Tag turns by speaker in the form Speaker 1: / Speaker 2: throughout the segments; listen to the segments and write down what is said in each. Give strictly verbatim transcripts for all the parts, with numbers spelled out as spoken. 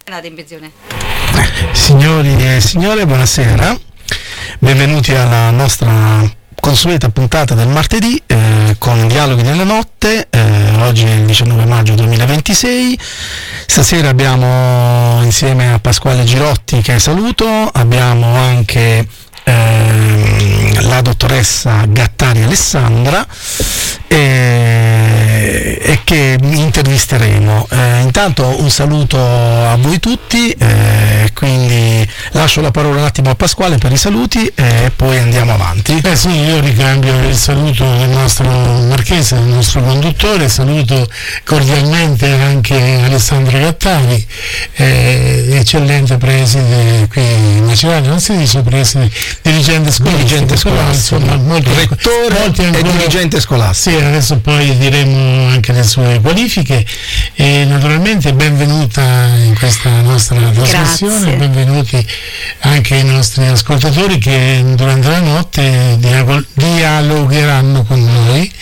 Speaker 1: Signori e signore, buonasera, benvenuti alla nostra consueta puntata del martedì eh, con Dialoghi nella notte. Eh, oggi è il diciannove maggio duemilaventisei. Stasera abbiamo insieme a Pasquale Girotti, che saluto, abbiamo anche eh, la dottoressa Gattari Alessandra e, e che intervisteremo. Eh, intanto un saluto a voi tutti, eh, quindi lascio la parola un attimo a Pasquale per i saluti e poi andiamo avanti.
Speaker 2: Eh sì, io ricambio il saluto del nostro Marchese, del nostro conduttore, saluto cordialmente anche Alessandra Gattari, eh, eccellente preside qui in Macerata, non si dice preside, dirigente scolastico,
Speaker 1: dirigente scolastico,
Speaker 2: insomma, molto,
Speaker 1: rettore molti ancora, e dirigente scolastico.
Speaker 2: Sì, adesso poi diremo anche le sue qualifiche e naturalmente benvenuta in questa nostra trasmissione.
Speaker 3: Grazie.
Speaker 2: Benvenuti anche i nostri ascoltatori che durante la notte dialogheranno con noi.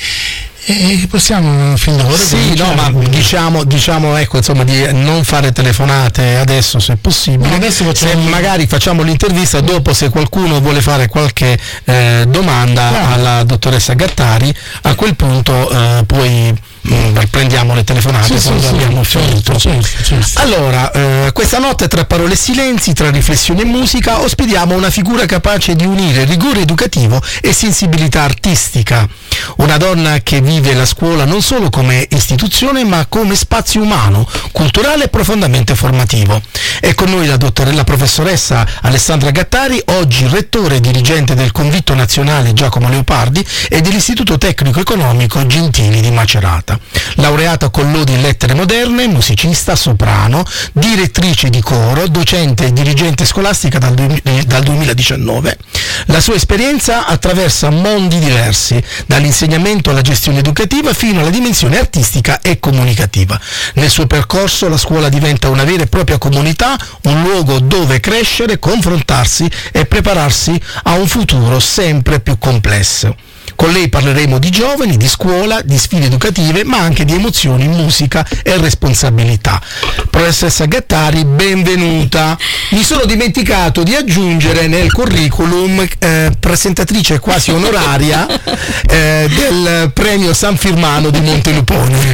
Speaker 2: E possiamo fin d'ora
Speaker 1: sì, no, ma diciamo, diciamo ecco, insomma, di non fare telefonate adesso se possibile.
Speaker 2: No, adesso facciamo...
Speaker 1: se magari facciamo l'intervista, dopo se qualcuno vuole fare qualche eh, domanda no. alla dottoressa Gattari, a quel punto eh, poi mh, prendiamo le telefonate sì, quando sì, abbiamo
Speaker 2: sì,
Speaker 1: finito.
Speaker 2: Certo, certo, certo.
Speaker 1: Allora, eh, questa notte tra parole e silenzi, tra riflessione e musica, ospitiamo una figura capace di unire rigore educativo e sensibilità artistica. Una donna che vive la scuola non solo come istituzione ma come spazio umano, culturale e profondamente formativo. È con noi la, dottor- la professoressa Alessandra Gattari, oggi rettore e dirigente del Convitto Nazionale Giacomo Leopardi e dell'Istituto Tecnico Economico Gentili di Macerata. Laureata con lodi in lettere moderne, musicista, soprano, direttrice di coro, docente e dirigente scolastica dal, du- dal duemiladiciannove. La sua esperienza attraversa mondi diversi, dall'insegnamento alla gestione educativa fino alla dimensione artistica e comunicativa. Nel suo percorso la scuola diventa una vera e propria comunità, un luogo dove crescere, confrontarsi e prepararsi a un futuro sempre più complesso. Con lei parleremo di giovani, di scuola, di sfide educative, ma anche di emozioni, musica e responsabilità. Professoressa Gattari, benvenuta. Mi sono dimenticato di aggiungere nel curriculum eh, presentatrice quasi onoraria eh, del premio San Firmano di Montelupone.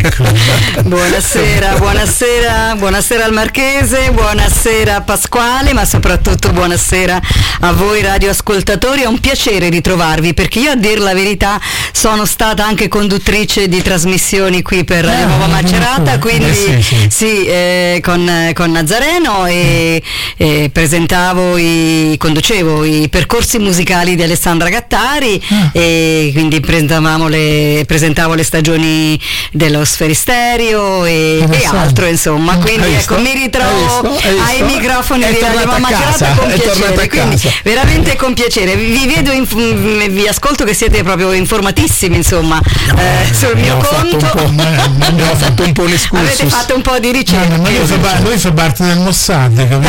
Speaker 3: Buonasera, buonasera, buonasera al Marchese, buonasera a Pasquale, ma soprattutto buonasera a voi radioascoltatori. È un piacere ritrovarvi, perché io, a dir la verità, sono stata anche conduttrice di trasmissioni qui per Radio Nuova Macerata, quindi eh sì, sì. sì eh, con, con Nazareno e, e presentavo i, conducevo i percorsi musicali di Alessandra Gattari ah. e quindi presentavamo le, presentavo le stagioni dello Sferisterio e, e altro, insomma, quindi ecco, mi ritrovo hai visto? Hai visto? ai microfoni di Radio Nuova Macerata con piacere, quindi veramente con piacere. Vi vedo, in, vi ascolto che siete proprio informatissimi, insomma, no, eh, sul mio conto.
Speaker 1: Fatto un po', abbiamo fatto un po' un excursus.
Speaker 3: Avete fatto un po' di ricerca.
Speaker 2: No, no, fa, lui fa parte del Mossad, capito?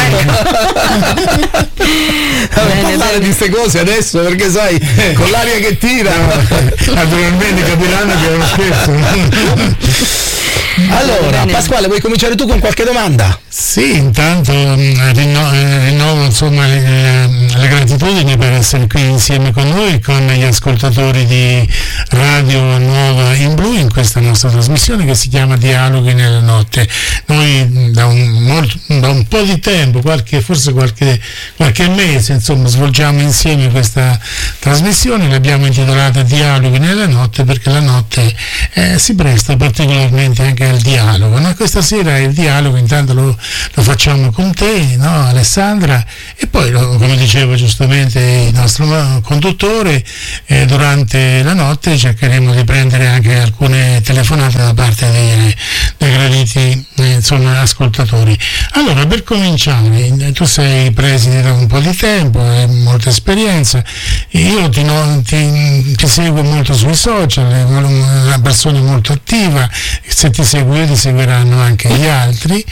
Speaker 1: Non parlare di queste cose adesso, perché sai, con l'aria che tira,
Speaker 2: naturalmente capiranno che è uno scherzo.
Speaker 1: Allora, bene. Pasquale, vuoi cominciare tu con qualche domanda?
Speaker 2: Sì, intanto rinnovo, rinnovo insomma le, le gratitudini per essere qui insieme con noi, con gli ascoltatori di Radio Nuova in Blu, in questa nostra trasmissione che si chiama Dialoghi nella notte. Noi da un, molto, da un po' di tempo, qualche, forse qualche, qualche mese, insomma, svolgiamo insieme questa trasmissione, l'abbiamo intitolata Dialoghi nella notte perché la notte eh, si presta particolarmente anche al dialogo, no? Questa sera il dialogo intanto lo, lo facciamo con te, no, Alessandra, e poi lo, come diceva giustamente il nostro conduttore, eh, durante la notte cercheremo di prendere anche alcune telefonate da parte dei, dei graditi eh, insomma, ascoltatori. Allora, per cominciare, tu sei preside da un po' di tempo, hai molta esperienza, io ti, no, ti, ti seguo molto sui social, una persona molto attiva, se ti seguo io ti seguiranno anche gli altri,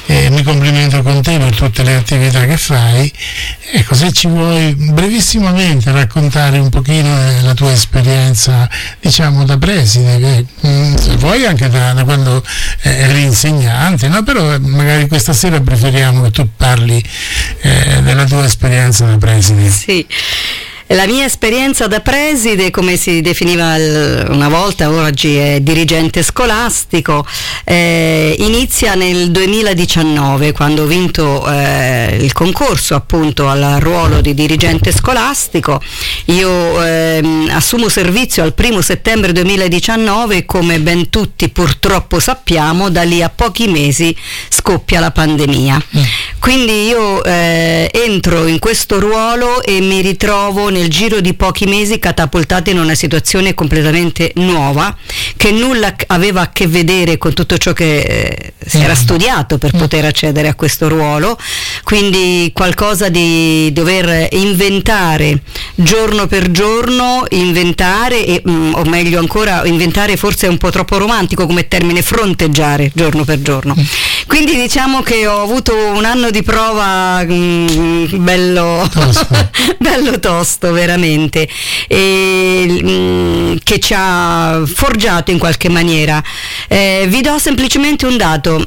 Speaker 2: eh, mi complimento con te per tutte le attività che fai. Ecco, se ci vuoi brevissimamente raccontare un pochino la tua esperienza, diciamo, da preside, che, mh, se vuoi anche da, da quando eh, eri insegnante, no? Però magari questa sera preferiamo che tu parli eh, della tua esperienza da preside.
Speaker 3: Sì. La mia esperienza da preside, come si definiva una volta, oggi è dirigente scolastico, eh, inizia nel duemiladiciannove, quando ho vinto eh, il concorso appunto al ruolo di dirigente scolastico. Io eh, assumo servizio al primo settembre duemiladiciannove, come ben tutti purtroppo sappiamo, da lì a pochi mesi scoppia la pandemia. Mm. Quindi io eh, entro in questo ruolo e mi ritrovo nel giro di pochi mesi catapultata in una situazione completamente nuova, che nulla aveva a che vedere con tutto ciò che eh, si era studiato per poter accedere a questo ruolo. Quindi qualcosa di dover inventare giorno per giorno, inventare e, mh, o meglio ancora, inventare forse è un po' troppo romantico come termine, fronteggiare giorno per giorno. Quindi diciamo che ho avuto un anno di prova mh, bello tosto. bello tosto veramente, e, mh, che ci ha forgiato in qualche maniera. Eh, vi do semplicemente un dato.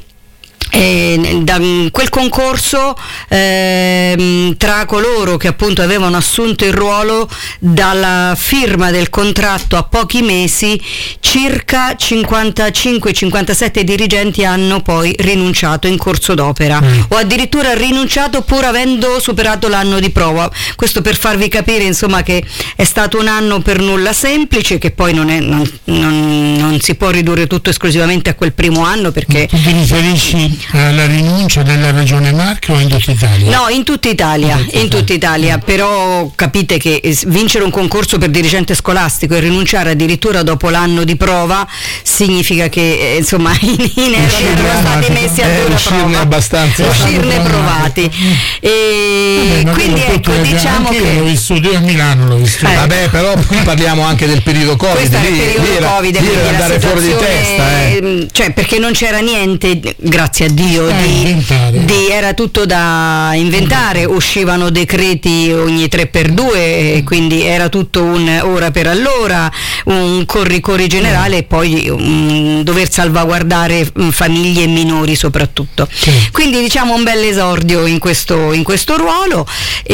Speaker 3: E da quel concorso, eh, tra coloro che appunto avevano assunto il ruolo, dalla firma del contratto a pochi mesi circa cinquantacinque cinquantasette dirigenti hanno poi rinunciato in corso d'opera, mm. o addirittura rinunciato pur avendo superato l'anno di prova. Questo per farvi capire insomma che è stato un anno per nulla semplice, che poi non, è, non, non, non si può ridurre tutto esclusivamente a quel primo anno, perché
Speaker 2: tu ti riferisci alla rinuncia della Regione Marche o in tutta Italia?
Speaker 3: No, in tutta Italia, in tutta, in tutta Italia, però capite che vincere un concorso per dirigente scolastico e rinunciare addirittura dopo l'anno di prova significa che insomma in, in erano stati messi a
Speaker 1: eh,
Speaker 3: dura prova,
Speaker 1: abbastanza
Speaker 3: uscirne provati. E
Speaker 2: vabbè,
Speaker 3: quindi ecco, diciamo
Speaker 2: anche
Speaker 3: che
Speaker 2: io l'ho vissuto, io a Milano l'ho vissuto.
Speaker 1: Eh. Vabbè, però qui parliamo anche del periodo Covid.
Speaker 3: Questo
Speaker 1: lì,
Speaker 3: è il periodo
Speaker 1: lì era,
Speaker 3: Covid,
Speaker 1: lì era andare fuori di testa, eh.
Speaker 3: Cioè perché non c'era niente, grazie a Dio, di, di, era tutto da inventare, uscivano decreti ogni tre per due, e quindi era tutto un ora per allora, un corri-corri generale, e poi un dover salvaguardare famiglie e minori soprattutto. Sì. Quindi diciamo un bel esordio in questo, in questo ruolo.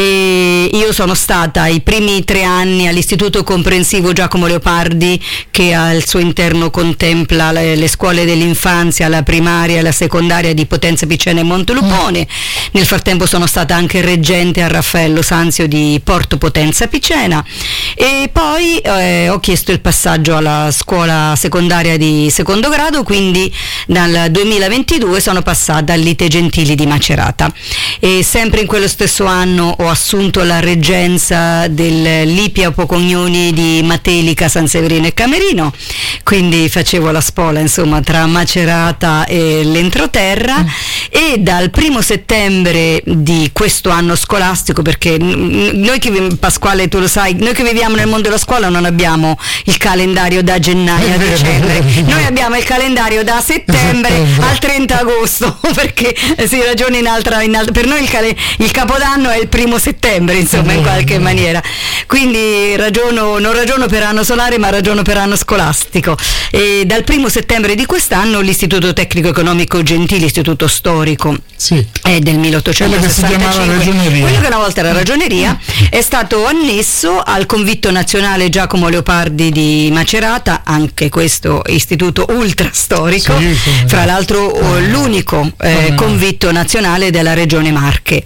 Speaker 3: E io sono stata i primi tre anni all'Istituto Comprensivo Giacomo Leopardi, che al suo interno contempla le, le scuole dell'infanzia, la primaria e la secondaria di Potenza Piceno e Montelupone. Mm. Nel frattempo sono stata anche reggente a Raffaello Sanzio di Porto Potenza Picena, e poi eh, ho chiesto il passaggio alla scuola secondaria di secondo grado, quindi dal duemilaventidue sono passata all'I T E Gentili di Macerata, e sempre in quello stesso anno ho assunto la reggenza dell'Ipia Pocognoni di Matelica, San Severino e Camerino, quindi facevo la spola insomma tra Macerata e l'entroterra. Mm. E dal primo settembre di questo anno scolastico, perché noi che, Pasquale, tu lo sai, noi che viviamo nel mondo della scuola non abbiamo il calendario da gennaio a dicembre, noi abbiamo il calendario da settembre al trenta agosto, perché si ragiona in altra, in altra per noi il, cale, il capodanno è il primo settembre insomma, in qualche maniera, quindi ragiono, non ragiono per anno solare ma ragiono per anno scolastico. E dal primo settembre di quest'anno l'Istituto Tecnico Economico Gentili, istituto storico, sì, è del milleottocentosessantacinque, quello che una volta era ragioneria, è stato annesso al Convitto Nazionale Giacomo Leopardi di Macerata, anche questo istituto ultra storico, sì, sì, fra l'altro l'unico eh, convitto nazionale della Regione Marche.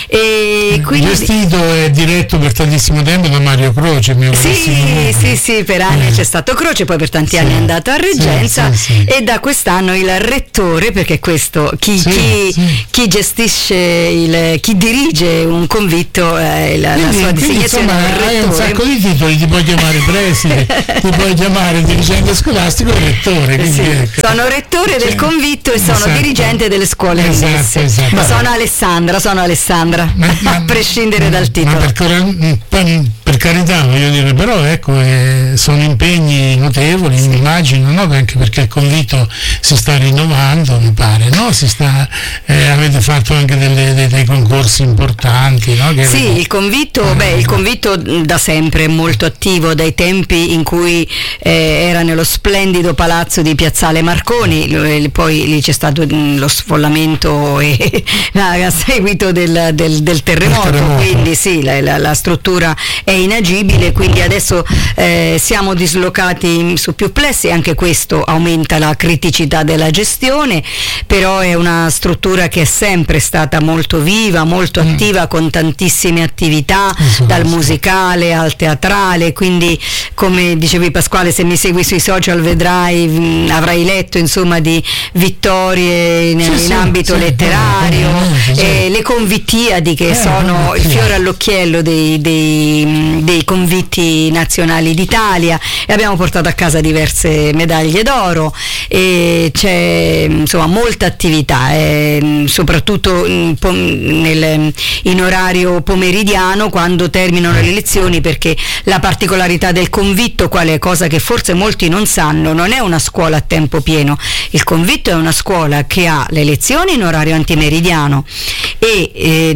Speaker 3: E quindi
Speaker 2: gestito e diretto per tantissimo tempo da Mario Croce, mio
Speaker 3: sì, sì, sì, per anni eh. c'è stato Croce, poi per tanti sì, anni è andato a reggenza, sì, sì, sì. E da quest'anno il rettore, perché questo chi, sì, chi, sì. chi gestisce il, chi dirige un convitto eh, la, quindi, la sua designazione
Speaker 2: insomma,
Speaker 3: è
Speaker 2: hai un sacco di titoli, ti puoi chiamare preside, ti puoi chiamare dirigente scolastico e rettore,
Speaker 3: sì,
Speaker 2: ecco.
Speaker 3: Sono rettore del convitto e sono esatto. dirigente delle scuole
Speaker 2: esatto,
Speaker 3: messe.
Speaker 2: Esatto.
Speaker 3: Sono Alessandra, sono Alessandra, ma, ma, a prescindere ma, dal titolo.
Speaker 2: Ma per, per carità, voglio dire, però ecco, eh, sono impegni notevoli, sì. immagino, no? Anche perché il convitto si sta rinnovando, mi pare, no? Si sta, eh, avete fatto anche delle, dei, dei concorsi importanti, no? Che
Speaker 3: sì,
Speaker 2: avete...
Speaker 3: il convitto, beh, il convitto da sempre è molto attivo, dai tempi in cui eh, era nello splendido palazzo di Piazzale Marconi, poi lì c'è stato lo sfollamento e a seguito del, del, del terremoto, terremoto, quindi sì, la, la, la struttura è inagibile, quindi adesso eh, siamo dislocati su più plessi, anche questo aumenta la criticità della gestione, però è una struttura che è sempre stata molto viva, molto mm. attiva, con tantissime attività, esatto, dal musicale al teatrale, quindi come dicevi Pasquale, se mi segui sui social vedrai, mh, avrai letto insomma di vittorie in, sì, in sì, ambito sì, letterario, sì, sì. E le convittiadi che eh, sono il fiore all'occhiello dei, dei, dei convitti nazionali d'Italia, e abbiamo portato a casa diverse medaglie d'oro, e c'è insomma molta attività, eh, soprattutto in, nel, in orario pomeridiano quando terminano le lezioni, perché la particolarità del convitto, quale cosa che forse molti non sanno, non è una scuola a tempo pieno. Il convitto è una scuola che ha le lezioni in orario antimeridiano e eh,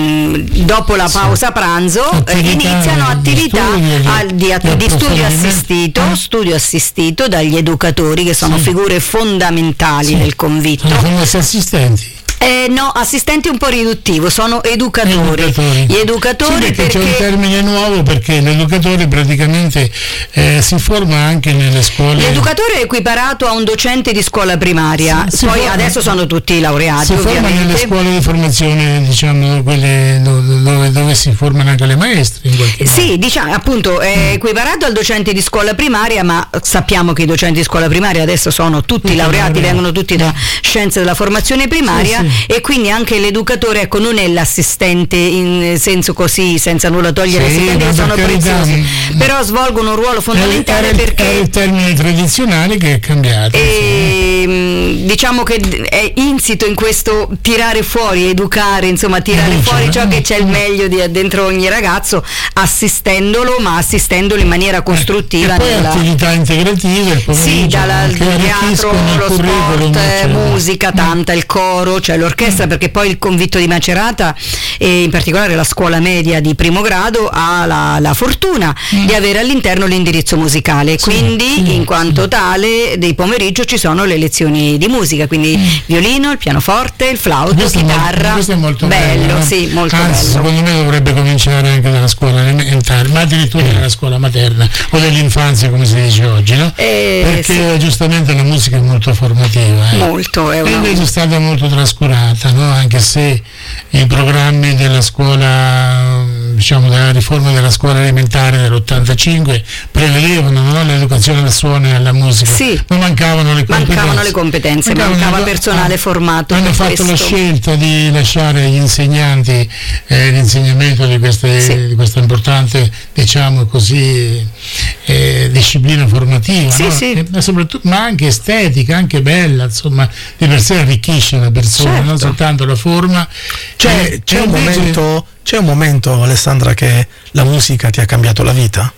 Speaker 3: dopo la pausa pranzo eh, iniziano attività di, di, di studio assistito, studio assistito dagli educatori, che sono sì. figure fondamentali sì. del convitto.
Speaker 2: Sono assistenti.
Speaker 3: Eh, no, assistenti un po' riduttivo, sono educatori.
Speaker 2: educatori.
Speaker 3: Gli educatori,
Speaker 2: sì, perché,
Speaker 3: perché
Speaker 2: c'è un termine nuovo, perché l'educatore praticamente eh, si forma anche nelle scuole.
Speaker 3: L'educatore è equiparato a un docente di scuola primaria, si, poi si adesso forma, sono tutti laureati.
Speaker 2: Si
Speaker 3: ovviamente.
Speaker 2: forma nelle scuole di formazione, diciamo, quelle dove, dove si formano anche le maestre. In qualche
Speaker 3: sì,
Speaker 2: modo.
Speaker 3: diciamo, appunto, è equiparato al docente di scuola primaria, ma sappiamo che i docenti di scuola primaria adesso sono tutti, tutti laureati, laureati, vengono tutti da scienze della formazione primaria. Sì, sì. E quindi anche l'educatore, ecco, non è l'assistente in senso così, senza nulla togliere,
Speaker 2: sì,
Speaker 3: assistenti che sono preziosi, però svolgono un ruolo fondamentale,
Speaker 2: era,
Speaker 3: perché
Speaker 2: è il termine tradizionale che è cambiato.
Speaker 3: E, sì. Diciamo che è insito in questo tirare fuori, educare, insomma tirare eh, fuori ciò che c'è il meglio di, dentro ogni ragazzo, assistendolo, ma assistendolo in maniera costruttiva.
Speaker 2: E poi
Speaker 3: nella...
Speaker 2: attività integrative, il
Speaker 3: sì, dal teatro, lo sport, cioè, musica, tanta, il coro, cioè l'orchestra, perché poi il convitto di Macerata e in particolare la scuola media di primo grado ha la, la fortuna mm. di avere all'interno l'indirizzo musicale, sì, quindi sì, in quanto sì. tale dei pomeriggio ci sono le lezioni di musica, quindi mm. violino, il pianoforte, il flauto, questo chitarra.
Speaker 2: È questo è molto
Speaker 3: bello,
Speaker 2: bello,
Speaker 3: sì, molto
Speaker 2: anzi,
Speaker 3: bello.
Speaker 2: Secondo me dovrebbe cominciare anche dalla scuola elementare, ma addirittura dalla scuola materna o dell'infanzia, come si dice oggi, no?
Speaker 3: Eh,
Speaker 2: perché
Speaker 3: sì.
Speaker 2: giustamente la musica è molto formativa, eh?
Speaker 3: molto, è una...
Speaker 2: e invece è stata molto trascurata, no? Anche se i programmi della scuola, diciamo della riforma della scuola elementare dell'ottantacinque prevedevano, no? L'educazione al suono e alla musica,
Speaker 3: sì.
Speaker 2: ma mancavano le competenze,
Speaker 3: mancavano le competenze mancavano mancava le... personale ah, formato.
Speaker 2: Hanno fatto
Speaker 3: questo.
Speaker 2: la scelta di lasciare agli insegnanti eh, l'insegnamento di, queste, sì. di questa importante, diciamo così, eh, disciplina formativa,
Speaker 3: sì,
Speaker 2: no?
Speaker 3: sì.
Speaker 2: E, soprattutto, ma anche estetica, anche bella, insomma, di per sé arricchisce la persona, certo. non soltanto la forma.
Speaker 1: C'è,
Speaker 2: eh,
Speaker 1: c'è, un
Speaker 2: invece...
Speaker 1: momento, c'è un momento, Alessandra, che la musica ti ha cambiato la vita?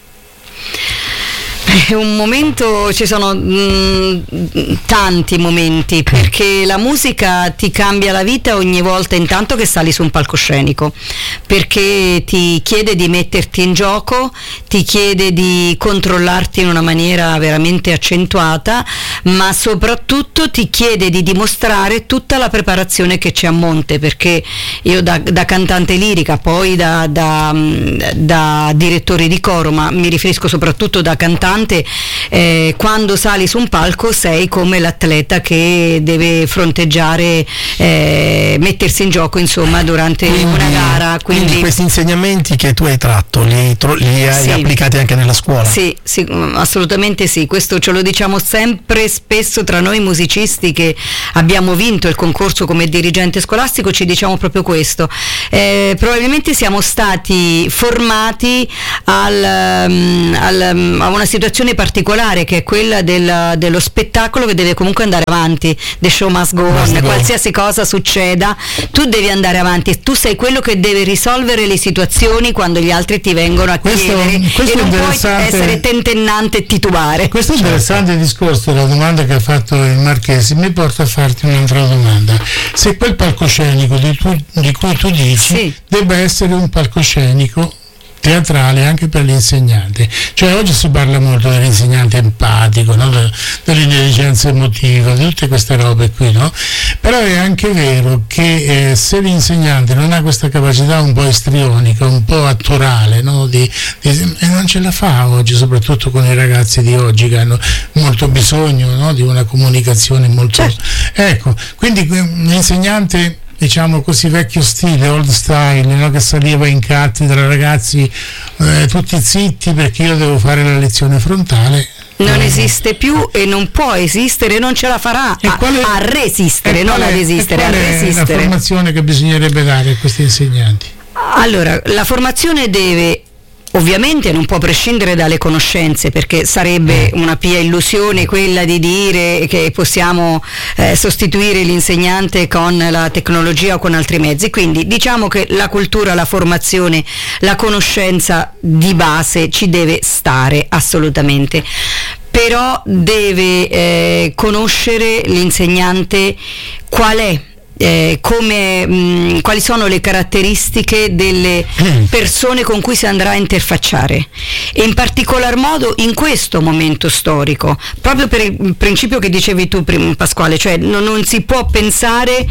Speaker 3: È un momento, ci sono mh, tanti momenti, perché la musica ti cambia la vita ogni volta intanto che sali su un palcoscenico, perché ti chiede di metterti in gioco, ti chiede di controllarti in una maniera veramente accentuata, ma soprattutto ti chiede di dimostrare tutta la preparazione che c'è a monte, perché io da, da cantante lirica, poi da, da, da direttore di coro, ma mi riferisco soprattutto da cantante, Eh, quando sali su un palco sei come l'atleta che deve fronteggiare, eh, mettersi in gioco, insomma, durante quindi, una gara. Quindi,
Speaker 1: quindi questi insegnamenti che tu hai tratto li, li hai sì. applicati anche nella scuola?
Speaker 3: Sì, sì, assolutamente sì, questo ce lo diciamo sempre spesso tra noi musicisti che abbiamo vinto il concorso come dirigente scolastico, ci diciamo proprio questo. Eh, probabilmente siamo stati formati al, al, a una situazione situazione particolare che è quella del, dello spettacolo che deve comunque andare avanti, the show must go on, qualsiasi cosa succeda tu devi andare avanti, tu sei quello che deve risolvere le situazioni quando gli altri ti vengono a
Speaker 2: questo,
Speaker 3: chiedere
Speaker 2: questo
Speaker 3: e non puoi essere tentennante e titubare.
Speaker 2: Questo è interessante il discorso, la domanda che ha fatto il Marchesi mi porta a farti un'altra domanda. Se quel palcoscenico di, tu, di cui tu dici sì. debba essere un palcoscenico teatrale anche per l'insegnante, cioè oggi si parla molto dell'insegnante empatico, no? dell'intelligenza emotiva, di tutte queste robe qui, no? Però è anche vero che eh, se l'insegnante non ha questa capacità un po' istrionica, un po' attorale, no? di, di, e non ce la fa oggi, soprattutto con i ragazzi di oggi che hanno molto bisogno, no? di una comunicazione molto... Certo. Ecco, quindi l'insegnante, diciamo così, vecchio stile, old style, no? che saliva in cattedra, ragazzi eh, tutti zitti perché io devo fare la lezione frontale,
Speaker 3: non eh. esiste più e non può esistere, non ce la farà a,
Speaker 2: quale,
Speaker 3: a resistere, non ad esistere, a resistere.
Speaker 2: Qual è la formazione che bisognerebbe dare a questi insegnanti?
Speaker 3: Allora, la formazione deve, ovviamente non può prescindere dalle conoscenze, perché sarebbe una pia illusione quella di dire che possiamo eh, sostituire l'insegnante con la tecnologia o con altri mezzi, quindi diciamo che la cultura, la formazione, la conoscenza di base ci deve stare assolutamente, però deve eh, conoscere l'insegnante qual è Eh, come mh, quali sono le caratteristiche delle persone con cui si andrà a interfacciare, e in particolar modo in questo momento storico, proprio per il principio che dicevi tu prima, Pasquale, cioè non, non si può pensare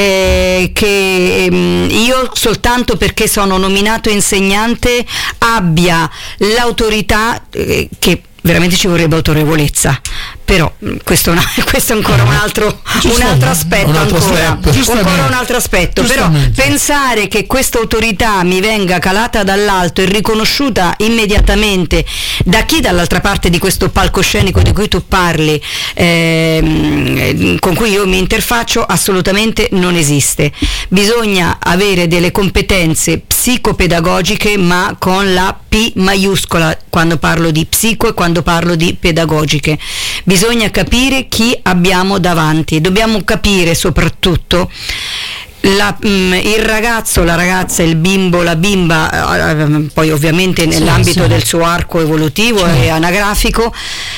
Speaker 3: eh, che mh, io soltanto perché sono nominato insegnante abbia l'autorità eh, che veramente ci vorrebbe autorevolezza, però questo, una, questo è ancora un altro, un altro aspetto, un altro ancora, ancora un altro aspetto, però pensare che questa autorità mi venga calata dall'alto e riconosciuta immediatamente da chi dall'altra parte di questo palcoscenico di cui tu parli, ehm, con cui io mi interfaccio, assolutamente non esiste. Bisogna avere delle competenze psicopedagogiche, ma con la P maiuscola quando parlo di psico e quando parlo di pedagogiche. Bisogna capire chi abbiamo davanti, dobbiamo capire soprattutto la, mh, il ragazzo, la ragazza, il bimbo, la bimba, eh, poi ovviamente nell'ambito sì, sì. del suo arco evolutivo sì. e anagrafico,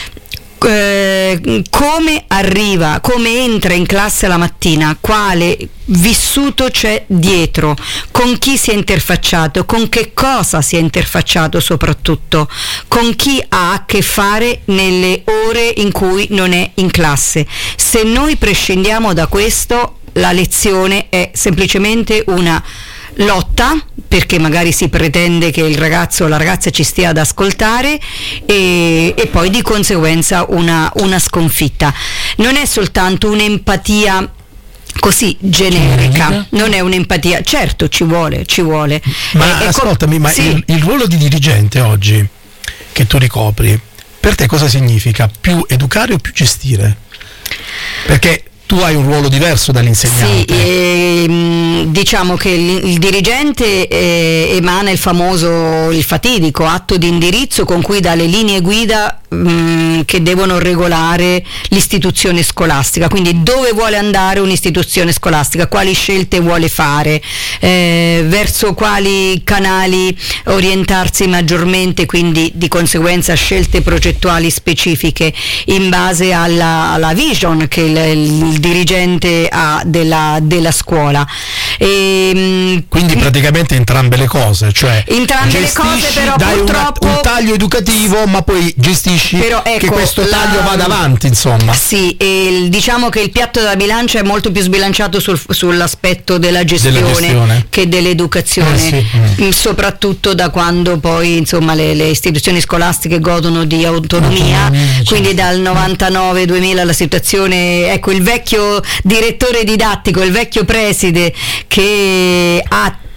Speaker 3: Eh, come arriva, come entra in classe la mattina, quale vissuto c'è dietro, con chi si è interfacciato, con che cosa si è interfacciato, soprattutto con chi ha a che fare nelle ore in cui non è in classe. Se noi prescindiamo da questo, la lezione è semplicemente una lotta, perché magari si pretende che il ragazzo o la ragazza ci stia ad ascoltare, e, e poi di conseguenza una, una sconfitta. Non è soltanto un'empatia così generica, non è un'empatia, certo ci vuole, ci vuole.
Speaker 1: Ma eh, ascoltami, com- ma sì. il, il ruolo di dirigente oggi che tu ricopri, per te cosa significa? Più educare o più gestire? Perché tu hai un ruolo diverso dall'insegnante.
Speaker 3: Sì, eh, diciamo che il, il dirigente eh, emana il famoso, il fatidico atto di indirizzo con cui dà le linee guida mh, che devono regolare l'istituzione scolastica, quindi dove vuole andare un'istituzione scolastica, quali scelte vuole fare, eh, verso quali canali orientarsi maggiormente, quindi di conseguenza scelte progettuali specifiche in base alla, alla vision che il, il dirigente ha della, della scuola. E,
Speaker 1: quindi praticamente entrambe le cose, cioè
Speaker 3: entrambe le cose, però
Speaker 1: dai
Speaker 3: purtroppo
Speaker 1: una, un taglio educativo, ma poi gestisci però, ecco, che questo taglio la, vada avanti, insomma.
Speaker 3: Sì, e diciamo che il piatto della bilancia è molto più sbilanciato sul, sull'aspetto della gestione, della gestione che dell'educazione, eh sì. mm. soprattutto da quando poi insomma le, le istituzioni scolastiche godono di autonomia, autonomia quindi certo. dal novantanove duemila la situazione, ecco, il vecchio direttore didattico, il vecchio preside che ha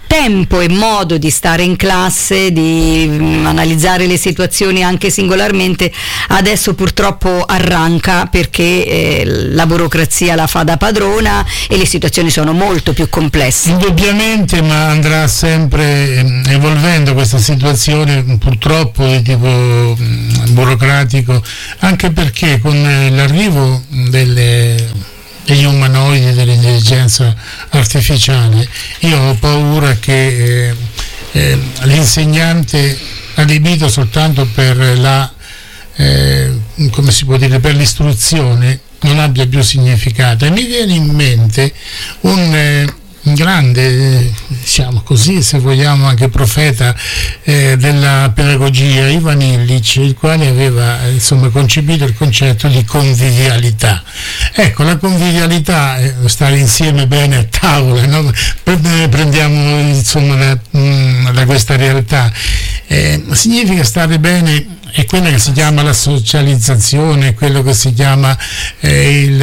Speaker 3: tempo e modo di stare in classe, di mh, analizzare le situazioni anche singolarmente, adesso purtroppo arranca perché eh, la burocrazia la fa da padrona e le situazioni sono molto più complesse.
Speaker 2: Indubbiamente, ma andrà sempre eh, evolvendo questa situazione purtroppo di tipo mh, burocratico, anche perché con eh, l'arrivo delle degli umanoidi, dell'intelligenza artificiale, io ho paura che eh, eh, l'insegnante adibito soltanto per la eh, come si può dire, per l'istruzione non abbia più significato. E mi viene in mente un eh, grande, diciamo così, se vogliamo anche profeta eh, della pedagogia, Ivan Illich, il quale aveva insomma concepito il concetto di convivialità. Ecco, la convivialità, eh, stare insieme bene a tavola, no? Prendiamo insomma da, da questa realtà, eh, significa stare bene. È quella che si chiama la socializzazione, quello che si chiama eh, il,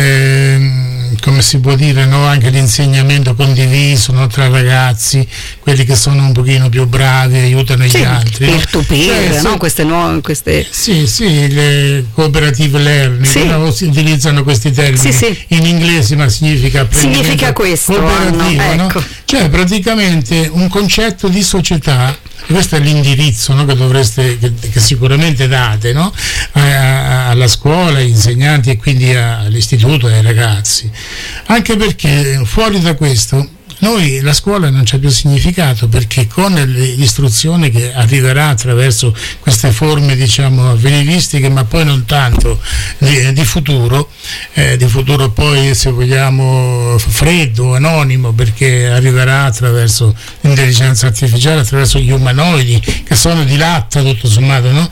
Speaker 2: eh, come si può dire, no? Anche l'insegnamento condiviso, no? Tra ragazzi, quelli che sono un pochino più bravi, aiutano
Speaker 3: sì,
Speaker 2: gli altri.
Speaker 3: Peer to peer,
Speaker 2: cioè,
Speaker 3: no?
Speaker 2: sì,
Speaker 3: Queste nuove, queste...
Speaker 2: Sì, sì, le cooperative learning,
Speaker 3: sì.
Speaker 2: No? Si utilizzano questi termini
Speaker 3: sì, sì.
Speaker 2: in inglese, ma significa
Speaker 3: significa questo,
Speaker 2: cooperativo,
Speaker 3: Anno, ecco.
Speaker 2: No? Cioè praticamente un concetto di società. Questo è l'indirizzo, no, che dovreste, che, che sicuramente date, no, a, a, alla scuola, agli insegnanti e quindi a, all'istituto e ai ragazzi, anche perché fuori da questo noi la scuola non c'è più significato, perché con l'istruzione che arriverà attraverso queste forme, diciamo, avveniristiche, ma poi non tanto di, di futuro, eh, di futuro poi, se vogliamo, freddo, anonimo, perché arriverà attraverso l'intelligenza artificiale, attraverso gli umanoidi che sono di latta tutto sommato, no?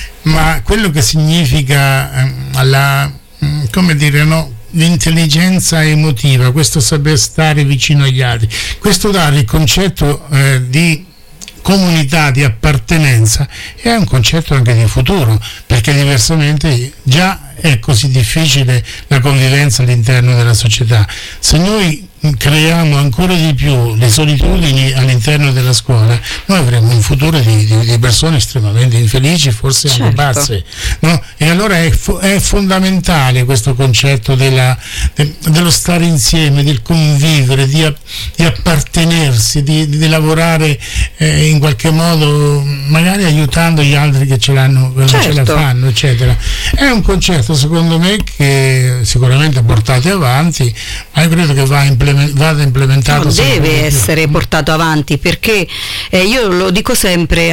Speaker 2: Ma quello che significa eh, la, come dire, no? L'intelligenza emotiva, questo saper stare vicino agli altri, questo dare il concetto eh, di comunità, di appartenenza, è un concetto anche di futuro, perché diversamente già è così difficile la convivenza all'interno della società. Se noi creiamo ancora di più le solitudini all'interno della scuola, noi avremo un futuro di, di, di persone estremamente infelici, forse anche
Speaker 3: certo.
Speaker 2: pazze, no? E allora è, fo- è fondamentale questo concetto della, de, dello stare insieme, del convivere, di, di appartenersi, di, di lavorare eh, in qualche modo, magari aiutando gli altri che ce l'hanno, che
Speaker 3: certo.
Speaker 2: non ce la fanno, eccetera. È un concetto, secondo me, che sicuramente portate avanti, ma io credo che va implementato. Vada implementato,
Speaker 3: no, deve essere portato avanti, perché eh, io lo dico sempre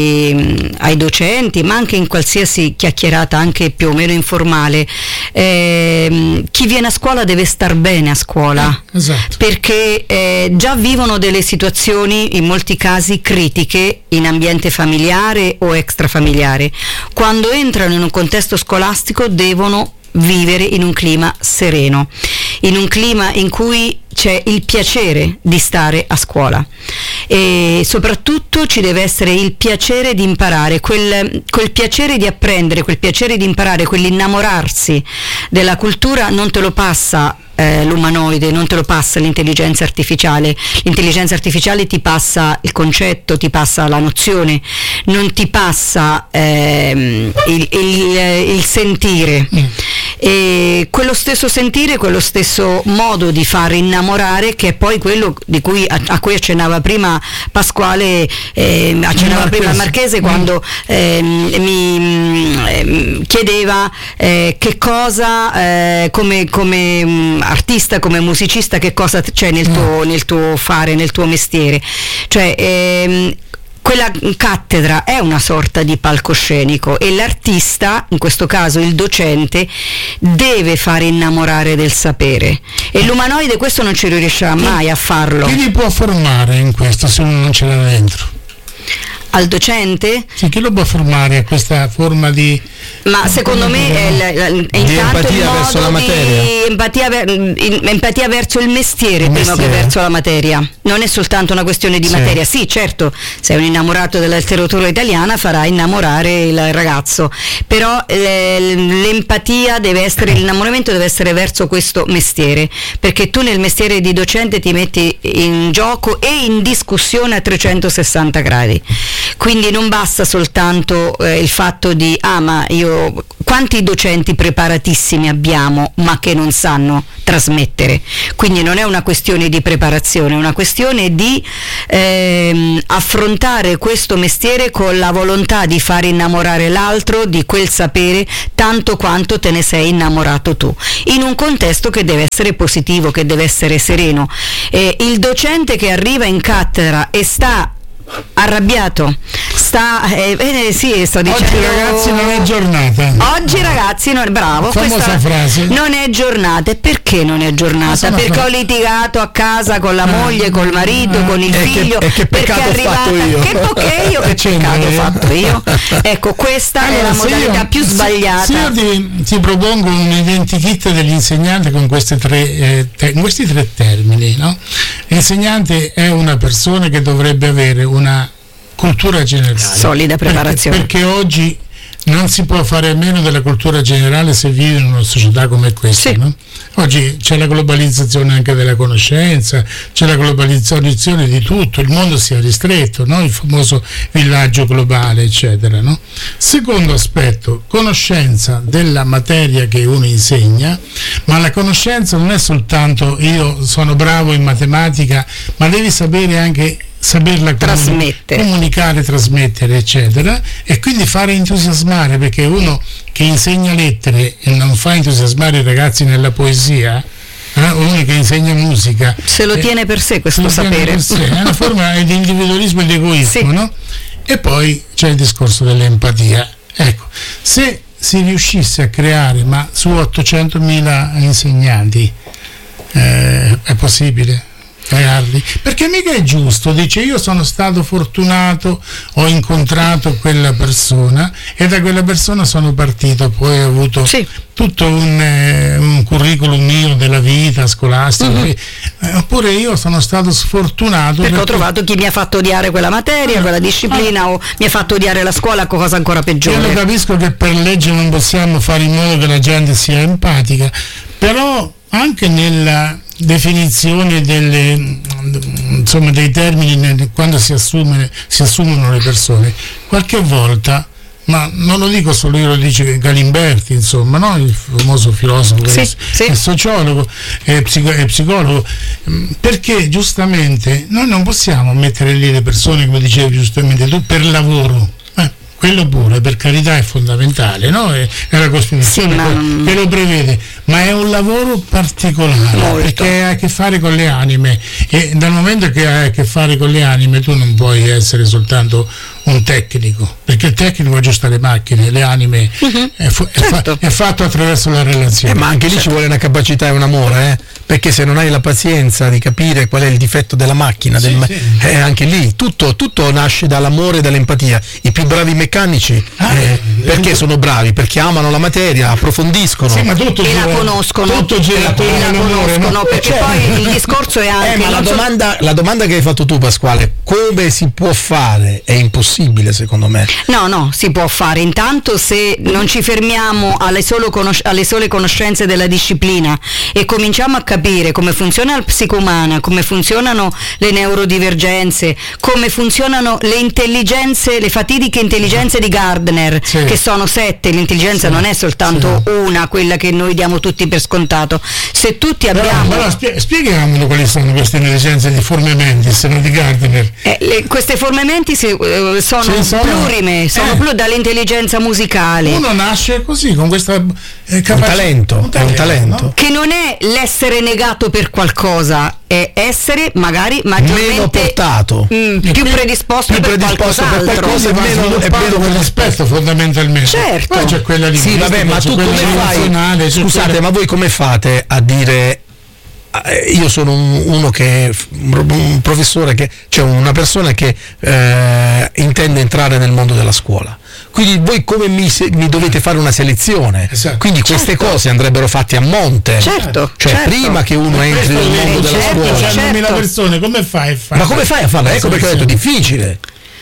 Speaker 3: ai, ai docenti, ma anche in qualsiasi chiacchierata anche più o meno informale, eh, chi viene a scuola deve star bene a scuola,
Speaker 2: eh, esatto.
Speaker 3: perché eh, già vivono delle situazioni in molti casi critiche in ambiente familiare o extrafamiliare. Quando entrano in un contesto scolastico devono vivere in un clima sereno, in un clima in cui c'è il piacere di stare a scuola, e soprattutto ci deve essere il piacere di imparare, quel, quel piacere di apprendere, quel piacere di imparare, quell'innamorarsi della cultura non te lo passa eh, l'umanoide, non te lo passa l'intelligenza artificiale. L'intelligenza artificiale ti passa il concetto, ti passa la nozione, non ti passa ehm, il, il, il sentire. Mm. E quello stesso sentire, quello stesso modo di far innamorare, che è poi quello di cui, a, a cui accennava prima Pasquale, eh, accennava
Speaker 2: Marchese.
Speaker 3: prima Marchese quando eh, mi eh, chiedeva eh, che cosa eh, come, come um, artista, come musicista, che cosa c'è nel tuo, nel tuo fare, nel tuo mestiere, cioè ehm, quella cattedra è una sorta di palcoscenico e l'artista, in questo caso il docente, deve fare innamorare del sapere, e l'umanoide questo non ci riuscirà mai a farlo.
Speaker 2: Chi li può formare in questo se uno non ce l'ha dentro?
Speaker 3: Al docente?
Speaker 2: Sì, chi lo può formare a questa forma di...
Speaker 3: Ma secondo me è, è, è
Speaker 1: di empatia verso la materia.
Speaker 3: Empatia, ver, empatia verso il mestiere, il prima mestiere. Che verso la materia. Non è soltanto una questione di sì. materia. Sì, certo, sei un innamorato della letteratura italiana, farà innamorare il ragazzo, però eh, l'empatia deve essere, l'innamoramento deve essere verso questo mestiere, perché tu nel mestiere di docente ti metti in gioco e in discussione a trecentosessanta gradi. Quindi non basta soltanto eh, il fatto di ah ma io quanti docenti preparatissimi abbiamo ma che non sanno trasmettere, quindi non è una questione di preparazione, è una questione di ehm, affrontare questo mestiere con la volontà di far innamorare l'altro di quel sapere tanto quanto te ne sei innamorato tu, in un contesto che deve essere positivo, che deve essere sereno. Eh, il docente che arriva in cattedra e sta arrabbiato sta eh, eh, sì, sto dicendo
Speaker 2: oggi ragazzi non è giornata,
Speaker 3: oggi ragazzi non, bravo,
Speaker 2: famosa frase,
Speaker 3: non è giornata. E perché non è giornata? Perché fra... ho litigato a casa con la moglie, col marito, con il
Speaker 1: e
Speaker 3: figlio,
Speaker 1: che, e che peccato
Speaker 3: perché è arrivata,
Speaker 1: ho fatto io
Speaker 3: che, okay, io che peccato ho fatto io ecco, questa allora, è la modalità
Speaker 2: io,
Speaker 3: più sbagliata.
Speaker 2: se io ti, ti propongo un identikit dell'insegnante con queste tre eh, te, questi tre termini, no? L'insegnante è una persona che dovrebbe avere una cultura generale,
Speaker 3: solida preparazione,
Speaker 2: perché, perché oggi non si può fare a meno della cultura generale se vivi in una società come questa, sì. no? Oggi c'è la globalizzazione anche della conoscenza, c'è la globalizzazione di tutto, il mondo si è ristretto, no? Il famoso villaggio globale, eccetera, no? Secondo aspetto, conoscenza della materia che uno insegna, ma la conoscenza non è soltanto io sono bravo in matematica, ma devi sapere anche saperla
Speaker 3: trasmettere,
Speaker 2: comunicare, trasmettere, eccetera, e quindi fare entusiasmare, perché uno che insegna lettere e non fa entusiasmare i ragazzi nella poesia, eh, uno che insegna musica
Speaker 3: se lo eh, tiene per sé questo sapere,
Speaker 2: per sé, è una forma di individualismo e di egoismo,
Speaker 3: sì.
Speaker 2: no? E poi c'è il discorso dell'empatia. Ecco, se si riuscisse a creare, ma su ottocentomila insegnanti eh, è possibile? Perché mica è giusto, dice io sono stato fortunato, ho incontrato quella persona e da quella persona sono partito, poi ho avuto
Speaker 3: sì.
Speaker 2: tutto un, eh, un curriculum mio della vita scolastica, mm-hmm. eh, oppure io sono stato sfortunato
Speaker 3: perché, perché ho trovato chi mi ha fatto odiare quella materia, ah, quella disciplina ah, o mi ha fatto odiare la scuola, cosa ancora peggiore.
Speaker 2: Io lo capisco che per legge non possiamo fare in modo che la gente sia empatica, però anche nella definizione delle, insomma, dei termini quando si, assume, si assumono le persone, qualche volta, ma non lo dico solo io, lo dice Galimberti, insomma, no? Il famoso filosofo,
Speaker 3: sì,
Speaker 2: è,
Speaker 3: sì.
Speaker 2: è sociologo, è, psico, è psicologo, perché giustamente noi non possiamo mettere lì le persone, come dicevi giustamente tu, per lavoro. Quello pure, per carità, è fondamentale, no? È, è la Costituzione sì, ma... che lo prevede, ma è un lavoro particolare, molto. Perché ha a che fare con le anime, e dal momento che hai a che fare con le anime tu non puoi essere soltanto un tecnico, perché il tecnico aggiusta le macchine, le anime uh-huh. è, fu- è,
Speaker 3: certo.
Speaker 2: fa- è fatto attraverso la relazione.
Speaker 1: Eh, ma anche lì certo. ci vuole una capacità e un amore, eh? Perché se non hai la pazienza di capire qual è il difetto della macchina,
Speaker 2: sì,
Speaker 1: del ma-
Speaker 2: sì.
Speaker 1: Eh, anche lì tutto, tutto nasce dall'amore e dall'empatia. I più bravi meccanici ah, eh, perché sono bravi? Perché amano la materia, approfondiscono
Speaker 2: sì, ma tutto
Speaker 3: e
Speaker 2: gira,
Speaker 3: la conoscono,
Speaker 2: tutto gira
Speaker 3: e la conoscono, no? Perché cioè, poi il discorso è anche
Speaker 1: eh, ma la,
Speaker 3: so...
Speaker 1: domanda, la domanda che hai fatto tu, Pasquale, come si può fare? È impossibile, secondo me.
Speaker 3: No, no, si può fare intanto se non ci fermiamo alle, solo conos- alle sole conoscenze della disciplina e cominciamo a capire come funziona la psicomana, come funzionano le neurodivergenze, come funzionano le intelligenze, le fatidiche intelligenze di Gardner, sì. che sono sette. L'intelligenza sì. non è soltanto sì. una, quella che noi diamo tutti per scontato. Se tutti abbiamo...
Speaker 2: Però, però spie- spieghiamolo quali sono queste intelligenze di forme mentis, non di Gardner.
Speaker 3: Eh, le, queste forme mentis eh, sono, sono plurime, sono eh. plur- dall'intelligenza musicale.
Speaker 2: Uno nasce così, con questa eh, capacità.
Speaker 1: Un talento, un talento, è un talento.
Speaker 3: No? Che non è l'essere negato per qualcosa, è essere magari maggiormente
Speaker 1: meno portato,
Speaker 3: mh, più, più predisposto,
Speaker 1: più
Speaker 3: per,
Speaker 1: predisposto
Speaker 3: per
Speaker 1: qualcosa
Speaker 2: e meno è meno quell'aspetto fondamentalmente.
Speaker 3: Certo.
Speaker 2: Poi c'è quella
Speaker 1: sì, vabbè, ma tu come fai? Scusate, ma voi come fate a dire io sono un, uno che un professore che cioè una persona che eh, intende entrare nel mondo della scuola, quindi voi come mi, mi dovete fare una selezione, esatto. Quindi queste certo. cose andrebbero fatte a monte,
Speaker 3: certo,
Speaker 1: cioè
Speaker 3: certo.
Speaker 1: prima che uno entri nel mondo della
Speaker 3: certo,
Speaker 1: scuola.
Speaker 3: Certo.
Speaker 2: centomila persone, come fai a fare?
Speaker 1: Ma come fai a farla? Ecco perché ho detto difficile.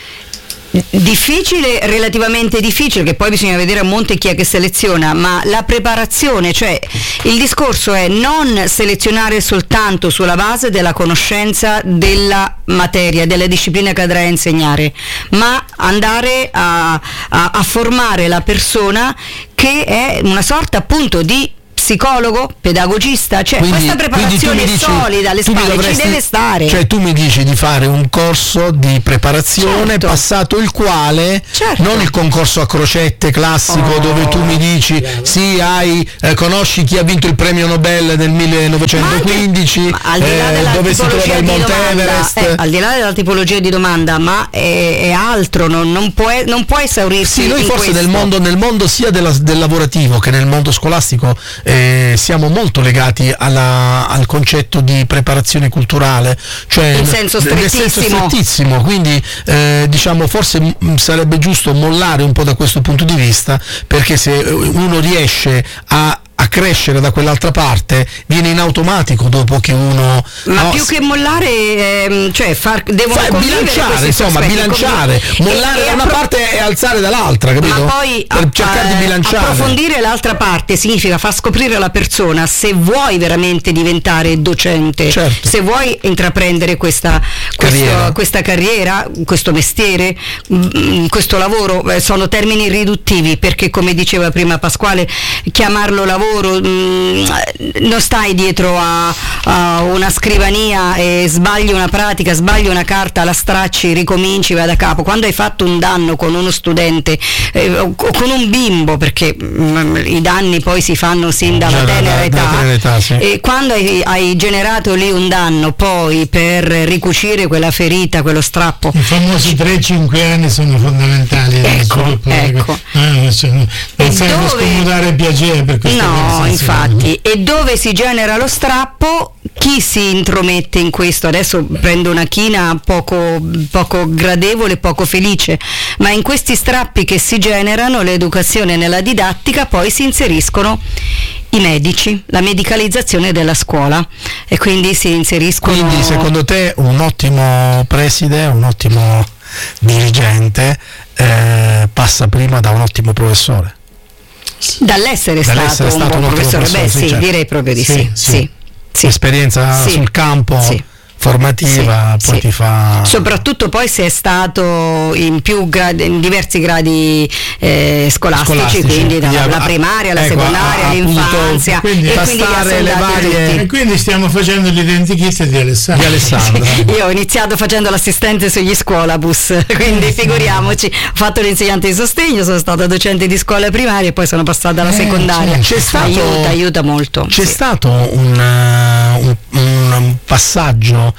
Speaker 3: Difficile, relativamente difficile, che poi bisogna vedere a monte chi è che seleziona, ma la preparazione, cioè il discorso è non selezionare soltanto sulla base della conoscenza della materia, della disciplina che andrai a insegnare, ma andare a, a, a formare la persona che è una sorta appunto di psicologo, pedagogista, cioè
Speaker 1: quindi,
Speaker 3: questa preparazione dici, solida alle spalle dovresti, ci deve stare.
Speaker 1: Cioè tu mi dici di fare un corso di preparazione, certo. passato il quale, certo. non il concorso a crocette classico oh, dove tu mi dici bravo. sì hai eh, conosci chi ha vinto il premio Nobel nel millenovecentoquindici,
Speaker 3: ma anche, ma
Speaker 1: eh, dove si trova il Monte Everest,
Speaker 3: eh, al di là della tipologia di domanda, ma è, è altro, non, non, può, non può esaurirsi.
Speaker 1: Sì, noi
Speaker 3: in
Speaker 1: forse
Speaker 3: questo.
Speaker 1: nel mondo, nel mondo sia della, del lavorativo che nel mondo scolastico eh, siamo molto legati alla, al concetto di preparazione culturale, cioè
Speaker 3: in senso strettissimo,
Speaker 1: nel senso strettissimo, quindi eh, diciamo forse m- sarebbe giusto mollare un po' da questo punto di vista, perché se uno riesce a a crescere da quell'altra parte viene in automatico dopo che uno
Speaker 3: ma
Speaker 1: no,
Speaker 3: più che mollare ehm, cioè far devono
Speaker 1: fa, bilanciare insomma aspetti, bilanciare come, mollare e, da una appro- parte e alzare dall'altra, capito?
Speaker 3: Ma poi
Speaker 1: per a, cercare di bilanciare,
Speaker 3: approfondire l'altra parte significa far scoprire alla persona se vuoi veramente diventare docente,
Speaker 1: certo.
Speaker 3: se vuoi intraprendere questa
Speaker 1: carriera.
Speaker 3: Questo, questa carriera, questo mestiere, questo lavoro. Sono termini riduttivi, perché come diceva prima Pasquale, chiamarlo lavoro non stai dietro a, a una scrivania e sbagli una pratica, sbagli una carta, la stracci, ricominci, vai da capo. Quando hai fatto un danno con uno studente eh, o con un bimbo, perché mh, i danni poi si fanno sin dalla tenera età, età sì. E quando hai, hai generato lì un danno poi per ricucire quella ferita, quello strappo,
Speaker 2: i famosi tre cinque anni sono fondamentali.
Speaker 3: Ecco, ecco.
Speaker 2: Ah, cioè, non serve scomodare piacere per questo.
Speaker 3: No, No, infatti, e dove si genera lo strappo, chi si intromette in questo? Adesso prendo una china poco, poco gradevole, poco felice, ma in questi strappi che si generano, l'educazione nella didattica, poi si inseriscono i medici, la medicalizzazione della scuola, e quindi si inseriscono.
Speaker 1: Quindi secondo te un ottimo preside, un ottimo dirigente eh, passa prima da un ottimo professore?
Speaker 3: Dall'essere,
Speaker 1: Dall'essere
Speaker 3: stato,
Speaker 1: stato
Speaker 3: un buon professore,
Speaker 1: professore,
Speaker 3: beh
Speaker 1: sì,
Speaker 3: sì,
Speaker 1: certo.
Speaker 3: direi proprio di sì,
Speaker 1: sì,
Speaker 3: sì.
Speaker 1: sì.
Speaker 3: sì.
Speaker 1: Esperienza
Speaker 3: sì.
Speaker 1: sul campo,
Speaker 3: sì.
Speaker 1: formativa,
Speaker 3: sì,
Speaker 1: poi
Speaker 3: sì.
Speaker 1: ti fa.
Speaker 3: Soprattutto poi se è stato in più gradi, in diversi gradi eh, scolastici,
Speaker 1: scolastici,
Speaker 3: quindi dalla
Speaker 1: quindi,
Speaker 3: la primaria, la
Speaker 1: ecco,
Speaker 3: secondaria,
Speaker 1: a,
Speaker 3: l'infanzia,
Speaker 2: quindi
Speaker 3: e quindi
Speaker 1: le varie.
Speaker 2: E quindi stiamo facendo l'identikit di Alessandro.
Speaker 1: Di Alessandro.
Speaker 3: Sì, io ho iniziato facendo l'assistente sugli scuolabus, quindi figuriamoci, ho fatto l'insegnante di sostegno, sono stata docente di scuola primaria e poi sono passata alla
Speaker 1: eh,
Speaker 3: secondaria.
Speaker 1: C'è stato,
Speaker 3: aiuta, aiuta molto.
Speaker 1: C'è
Speaker 3: sì.
Speaker 1: stato un, un, un passaggio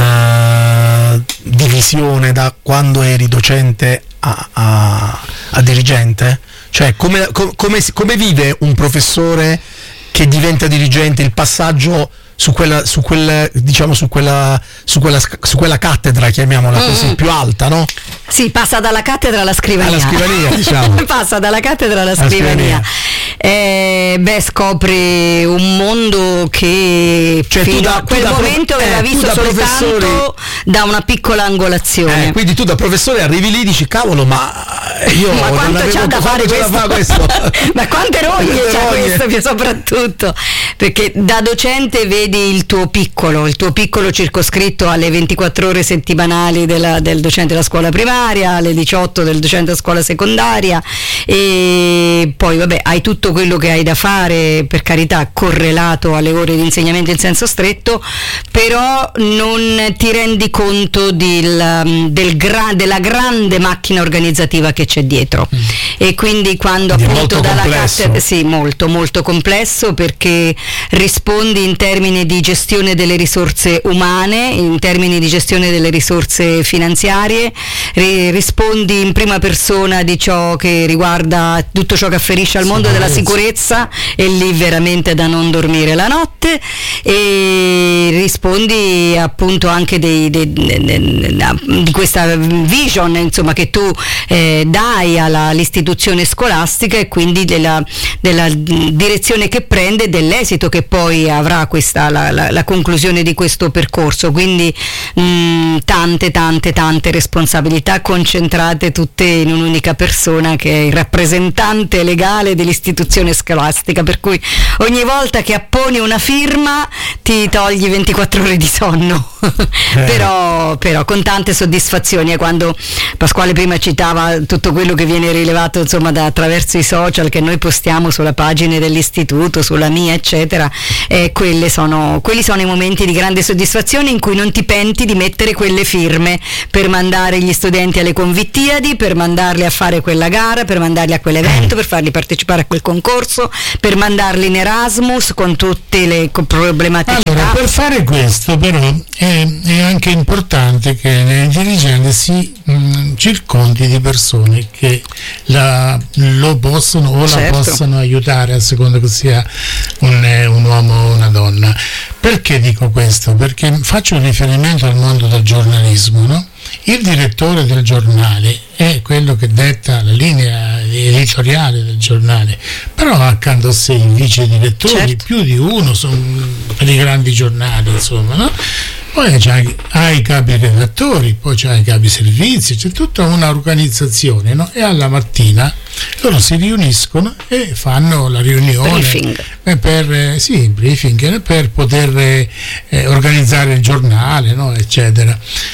Speaker 1: Uh, di visione da quando eri docente a, a, a dirigente? Cioè come, com, come, come vive un professore che diventa dirigente il passaggio su quella, su quella, diciamo su quella, su quella, su quella cattedra, chiamiamola così, mm. più alta, no?
Speaker 3: Sì, passa dalla cattedra alla scrivania.
Speaker 1: Alla scrivania, diciamo.
Speaker 3: Passa dalla cattedra alla scrivania. Eh, beh, scopri un mondo che
Speaker 1: cioè,
Speaker 3: fino
Speaker 1: da,
Speaker 3: a quel
Speaker 1: da
Speaker 3: momento
Speaker 1: pro-
Speaker 3: aveva
Speaker 1: eh,
Speaker 3: visto soltanto da una piccola angolazione.
Speaker 1: Eh, quindi tu da professore arrivi lì e dici cavolo, ma io
Speaker 3: ma quanto c'ha da fare questo?
Speaker 1: Da questo?
Speaker 3: Ma quante roglie c'ha questo soprattutto? Perché da docente vedi il tuo piccolo, il tuo piccolo circoscritto alle ventiquattro ore settimanali della, del docente della scuola primaria, alle diciotto del docente della scuola secondaria, e poi vabbè hai tutto quello che hai da fare, per carità correlato alle ore di insegnamento in senso stretto, però non ti rendi conto del, del gra- della grande macchina organizzativa che che c'è dietro. Mm. E quindi quando
Speaker 1: quindi
Speaker 3: appunto dalla cattedra, sì, molto molto complesso, perché rispondi in termini di gestione delle risorse umane, in termini di gestione delle risorse finanziarie, ri- rispondi in prima persona di ciò che riguarda tutto ciò che afferisce al mondo della sicurezza, e lì veramente da non dormire la notte, e rispondi appunto anche dei, dei, dei, dei, di questa vision, insomma, che tu eh, dai alla, all'istituzione scolastica, e quindi della, della direzione che prende, dell'esito che poi avrà questa la, la, la conclusione di questo percorso. Quindi mh, tante tante tante responsabilità concentrate tutte in un'unica persona, che è il rappresentante legale dell'istituzione scolastica, per cui ogni volta che apponi una firma ti togli ventiquattro ore di sonno. eh. però, però con tante soddisfazioni. E quando Pasquale prima citava tutto quello che viene rilevato, insomma, da, attraverso i social che noi postiamo sulla pagina dell'istituto, sulla mia eccetera, eh, quelle sono, quelli sono i momenti di grande soddisfazione in cui non ti penti di mettere quelle firme per mandare gli studenti alle convittiadi, per mandarli a fare quella gara, per mandarli a quell'evento, per farli partecipare a quel concorso, per mandarli in Erasmus con tutte le problematicità.
Speaker 2: Allora, per fare questo però è, è anche importante che i dirigenti si mh, circondi di persone che la, lo possono o certo. la possano aiutare, a seconda che sia un, un uomo o una donna. Perché dico questo? Perché faccio un riferimento al mondo del giornalismo, no? Il direttore del giornale è quello che detta la linea editoriale del giornale, però ha accanto a sé i vice direttori, certo. più di uno, sono per i grandi giornali, insomma, no? Poi c'è, ha i capi redattori, poi c'è i capi servizi, c'è tutta un'organizzazione, no? E alla mattina loro si riuniscono e fanno la riunione
Speaker 3: briefing.
Speaker 2: per, eh, sì, briefing, per poter eh, organizzare il giornale, no? Eccetera.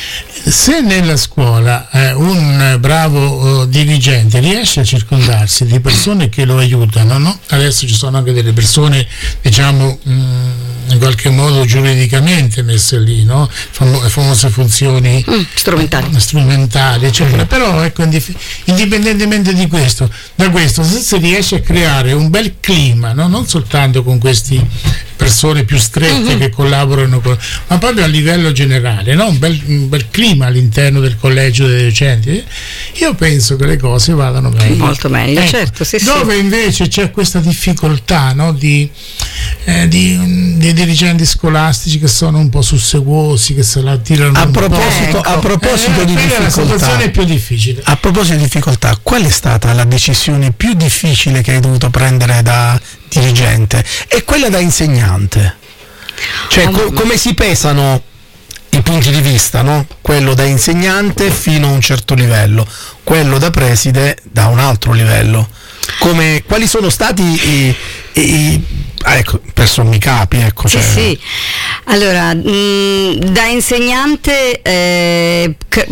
Speaker 2: Se nella scuola eh, un bravo uh, dirigente riesce a circondarsi di persone che lo aiutano, no? Adesso ci sono anche delle persone, diciamo, mh, in qualche modo giuridicamente messe lì, no? Famo- famose funzioni
Speaker 3: mm, strumentali,
Speaker 2: eh, strumentali eccetera. Mm. Però ecco, indif- indipendentemente di questo, da questo, se si riesce a creare un bel clima, no? Non soltanto con questi persone più strette mm-hmm. che collaborano con, ma proprio a livello generale, no? un, bel, un bel clima all'interno del collegio dei docenti, io penso che le cose vadano meglio,
Speaker 3: molto meglio, ecco, certo, sì,
Speaker 2: dove
Speaker 3: sì.
Speaker 2: invece c'è questa difficoltà, no? di, eh, di, di dirigenti scolastici che sono un po' susseguosi, che se la tirano
Speaker 1: a
Speaker 2: un
Speaker 1: proposito,
Speaker 2: po'.
Speaker 1: A proposito
Speaker 2: Eh,
Speaker 1: di difficoltà,
Speaker 2: la situazione è più difficile.
Speaker 1: A proposito di difficoltà, qual è stata la decisione più difficile che hai dovuto prendere da dirigente e quella da insegnante? Cioè, co- come si pesano i punti di vista, no? Quello da insegnante fino a un certo livello, quello da preside da un altro livello. Come, quali sono stati i, i ah, ecco, per sommi capi, ecco.
Speaker 3: Sì,
Speaker 1: cioè.
Speaker 3: sì. Allora, mh, da insegnante eh, c-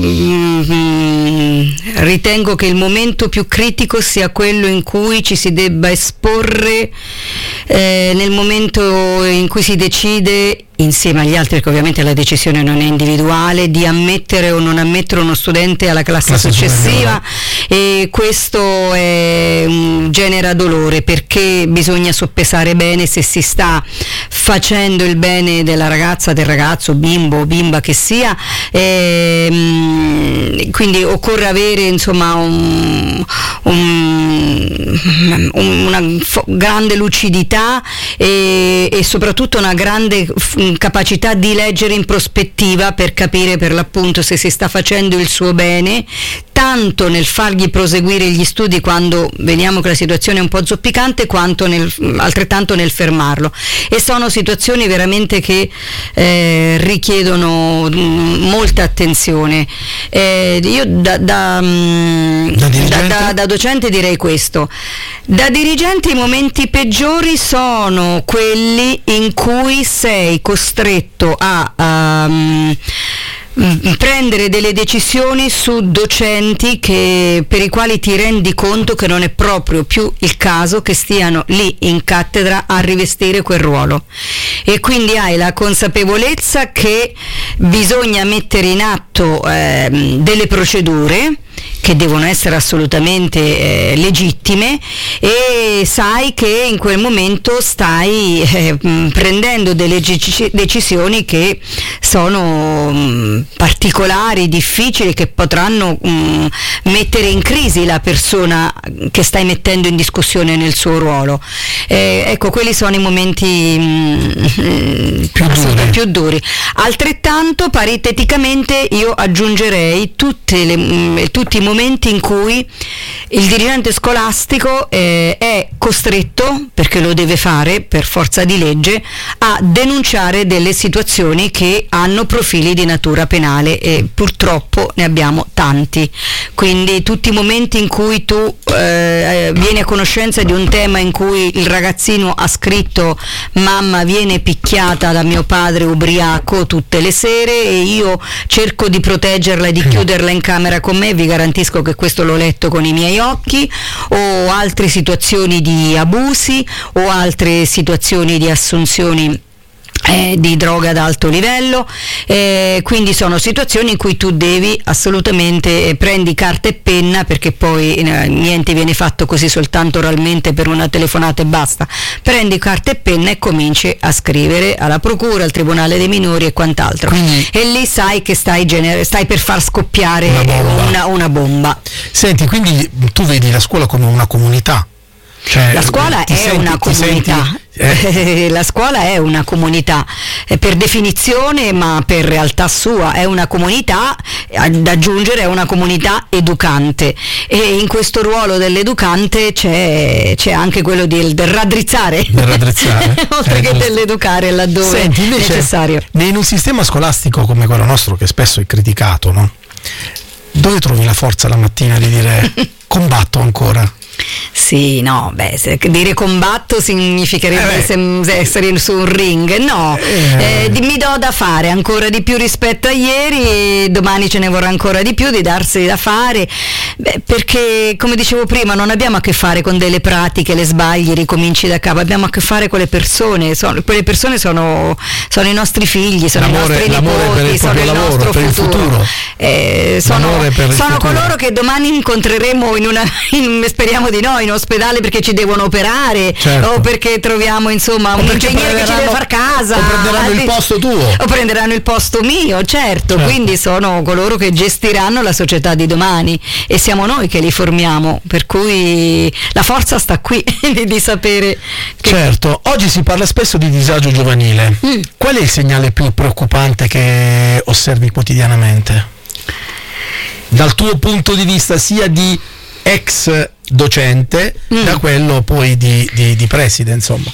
Speaker 3: mh, ritengo che il momento più critico sia quello in cui ci si debba esporre eh, nel momento in cui si decide, insieme agli altri, perché ovviamente la decisione non è individuale, di ammettere o non ammettere uno studente alla classe, classe successiva, e questo è, um, genera dolore, perché bisogna soppesare bene se si sta facendo il bene della ragazza, del ragazzo, bimbo o bimba che sia, e, um, quindi occorre avere, insomma, un, un, una fo- grande lucidità e, e soprattutto una grande f- capacità di leggere in prospettiva, per capire per l'appunto se si sta facendo il suo bene, tanto nel fargli proseguire gli studi quando vediamo che la situazione è un po' zoppicante, quanto nel, altrettanto nel fermarlo. E sono situazioni veramente che eh, richiedono mh, molta attenzione. Eh, io da, da, mh,
Speaker 1: da,
Speaker 3: da, da, da docente direi questo. Da dirigente i momenti peggiori sono quelli in cui sei costretto a um, prendere delle decisioni su docenti che, per i quali ti rendi conto che non è proprio più il caso che stiano lì in cattedra a rivestire quel ruolo, e quindi hai la consapevolezza che bisogna mettere in atto eh, delle procedure che devono essere assolutamente eh, legittime, e sai che in quel momento stai eh, prendendo delle g- decisioni che sono mh, particolari, difficili, che potranno mh, mettere in crisi la persona che stai mettendo in discussione nel suo ruolo. Eh, ecco, quelli sono i momenti mh, più, duri. più duri. Altrettanto, pariteticamente, io aggiungerei tutte le, mh, tutti i momenti in cui il dirigente scolastico eh, è costretto, perché lo deve fare per forza di legge, a denunciare delle situazioni che hanno profili di natura penale, e purtroppo ne abbiamo tanti. Quindi tutti i momenti in cui tu eh, vieni a conoscenza di un tema in cui il ragazzino ha scritto: mamma viene picchiata da mio padre ubriaco tutte le sere e io cerco di proteggerla e di chiuderla in camera con me, vi garantisco che questo l'ho letto con i miei occhi, o altre situazioni di abusi, o altre situazioni di assunzioni Eh, di droga ad alto livello, eh, quindi sono situazioni in cui tu devi assolutamente eh, prendi carta e penna, perché poi eh, niente viene fatto così soltanto oralmente per una telefonata e basta. Prendi carta e penna e cominci a scrivere alla procura, al tribunale dei minori e quant'altro, quindi, e lì sai che stai, gener- stai per far scoppiare una bomba. Una, una bomba.
Speaker 1: Senti, quindi tu vedi la scuola come una comunità? Cioè,
Speaker 3: la scuola è
Speaker 1: senti,
Speaker 3: una comunità,
Speaker 1: senti, eh?
Speaker 3: La scuola è una comunità eh, per definizione, ma per realtà sua è una comunità, ad aggiungere è una comunità educante, e in questo ruolo dell'educante c'è, c'è anche quello del, del raddrizzare,
Speaker 1: del raddrizzare.
Speaker 3: oltre
Speaker 1: eh,
Speaker 3: che dell'educare laddove
Speaker 1: Senti, invece,
Speaker 3: necessario.
Speaker 1: In un sistema scolastico come quello nostro, che spesso è criticato, no? Dove trovi la forza la mattina di dire combatto ancora?
Speaker 3: Sì, no, beh, se, dire combatto significherebbe eh sem, essere su un ring. No, eh. Eh, di, mi do da fare ancora di più rispetto a ieri, domani ce ne vorrà ancora di più di darsi da fare, beh, perché come dicevo prima non abbiamo a che fare con delle pratiche, le sbagli, ricominci da capo, abbiamo a che fare con le persone, sono, quelle persone sono, sono i nostri figli, sono l'amore, i nostri nipoti, sono il
Speaker 1: lavoro,
Speaker 3: nostro
Speaker 1: per
Speaker 3: futuro,
Speaker 1: il futuro.
Speaker 3: Eh, sono, sono
Speaker 1: futuro.
Speaker 3: coloro che domani incontreremo in una, in, speriamo di no, in ospedale perché ci devono operare, certo, o perché troviamo insomma un ingegnere che ci deve far casa,
Speaker 1: o prenderanno il posto tuo,
Speaker 3: o prenderanno il posto mio, certo, certo. Quindi sono coloro che gestiranno la società di domani e siamo noi che li formiamo, per cui la forza sta qui di sapere che...
Speaker 1: Certo, oggi si parla spesso di disagio giovanile. Mm. Qual è il segnale più preoccupante che osservi quotidianamente? Dal tuo punto di vista sia di ex docente, mm. da quello poi di, di, di preside, insomma.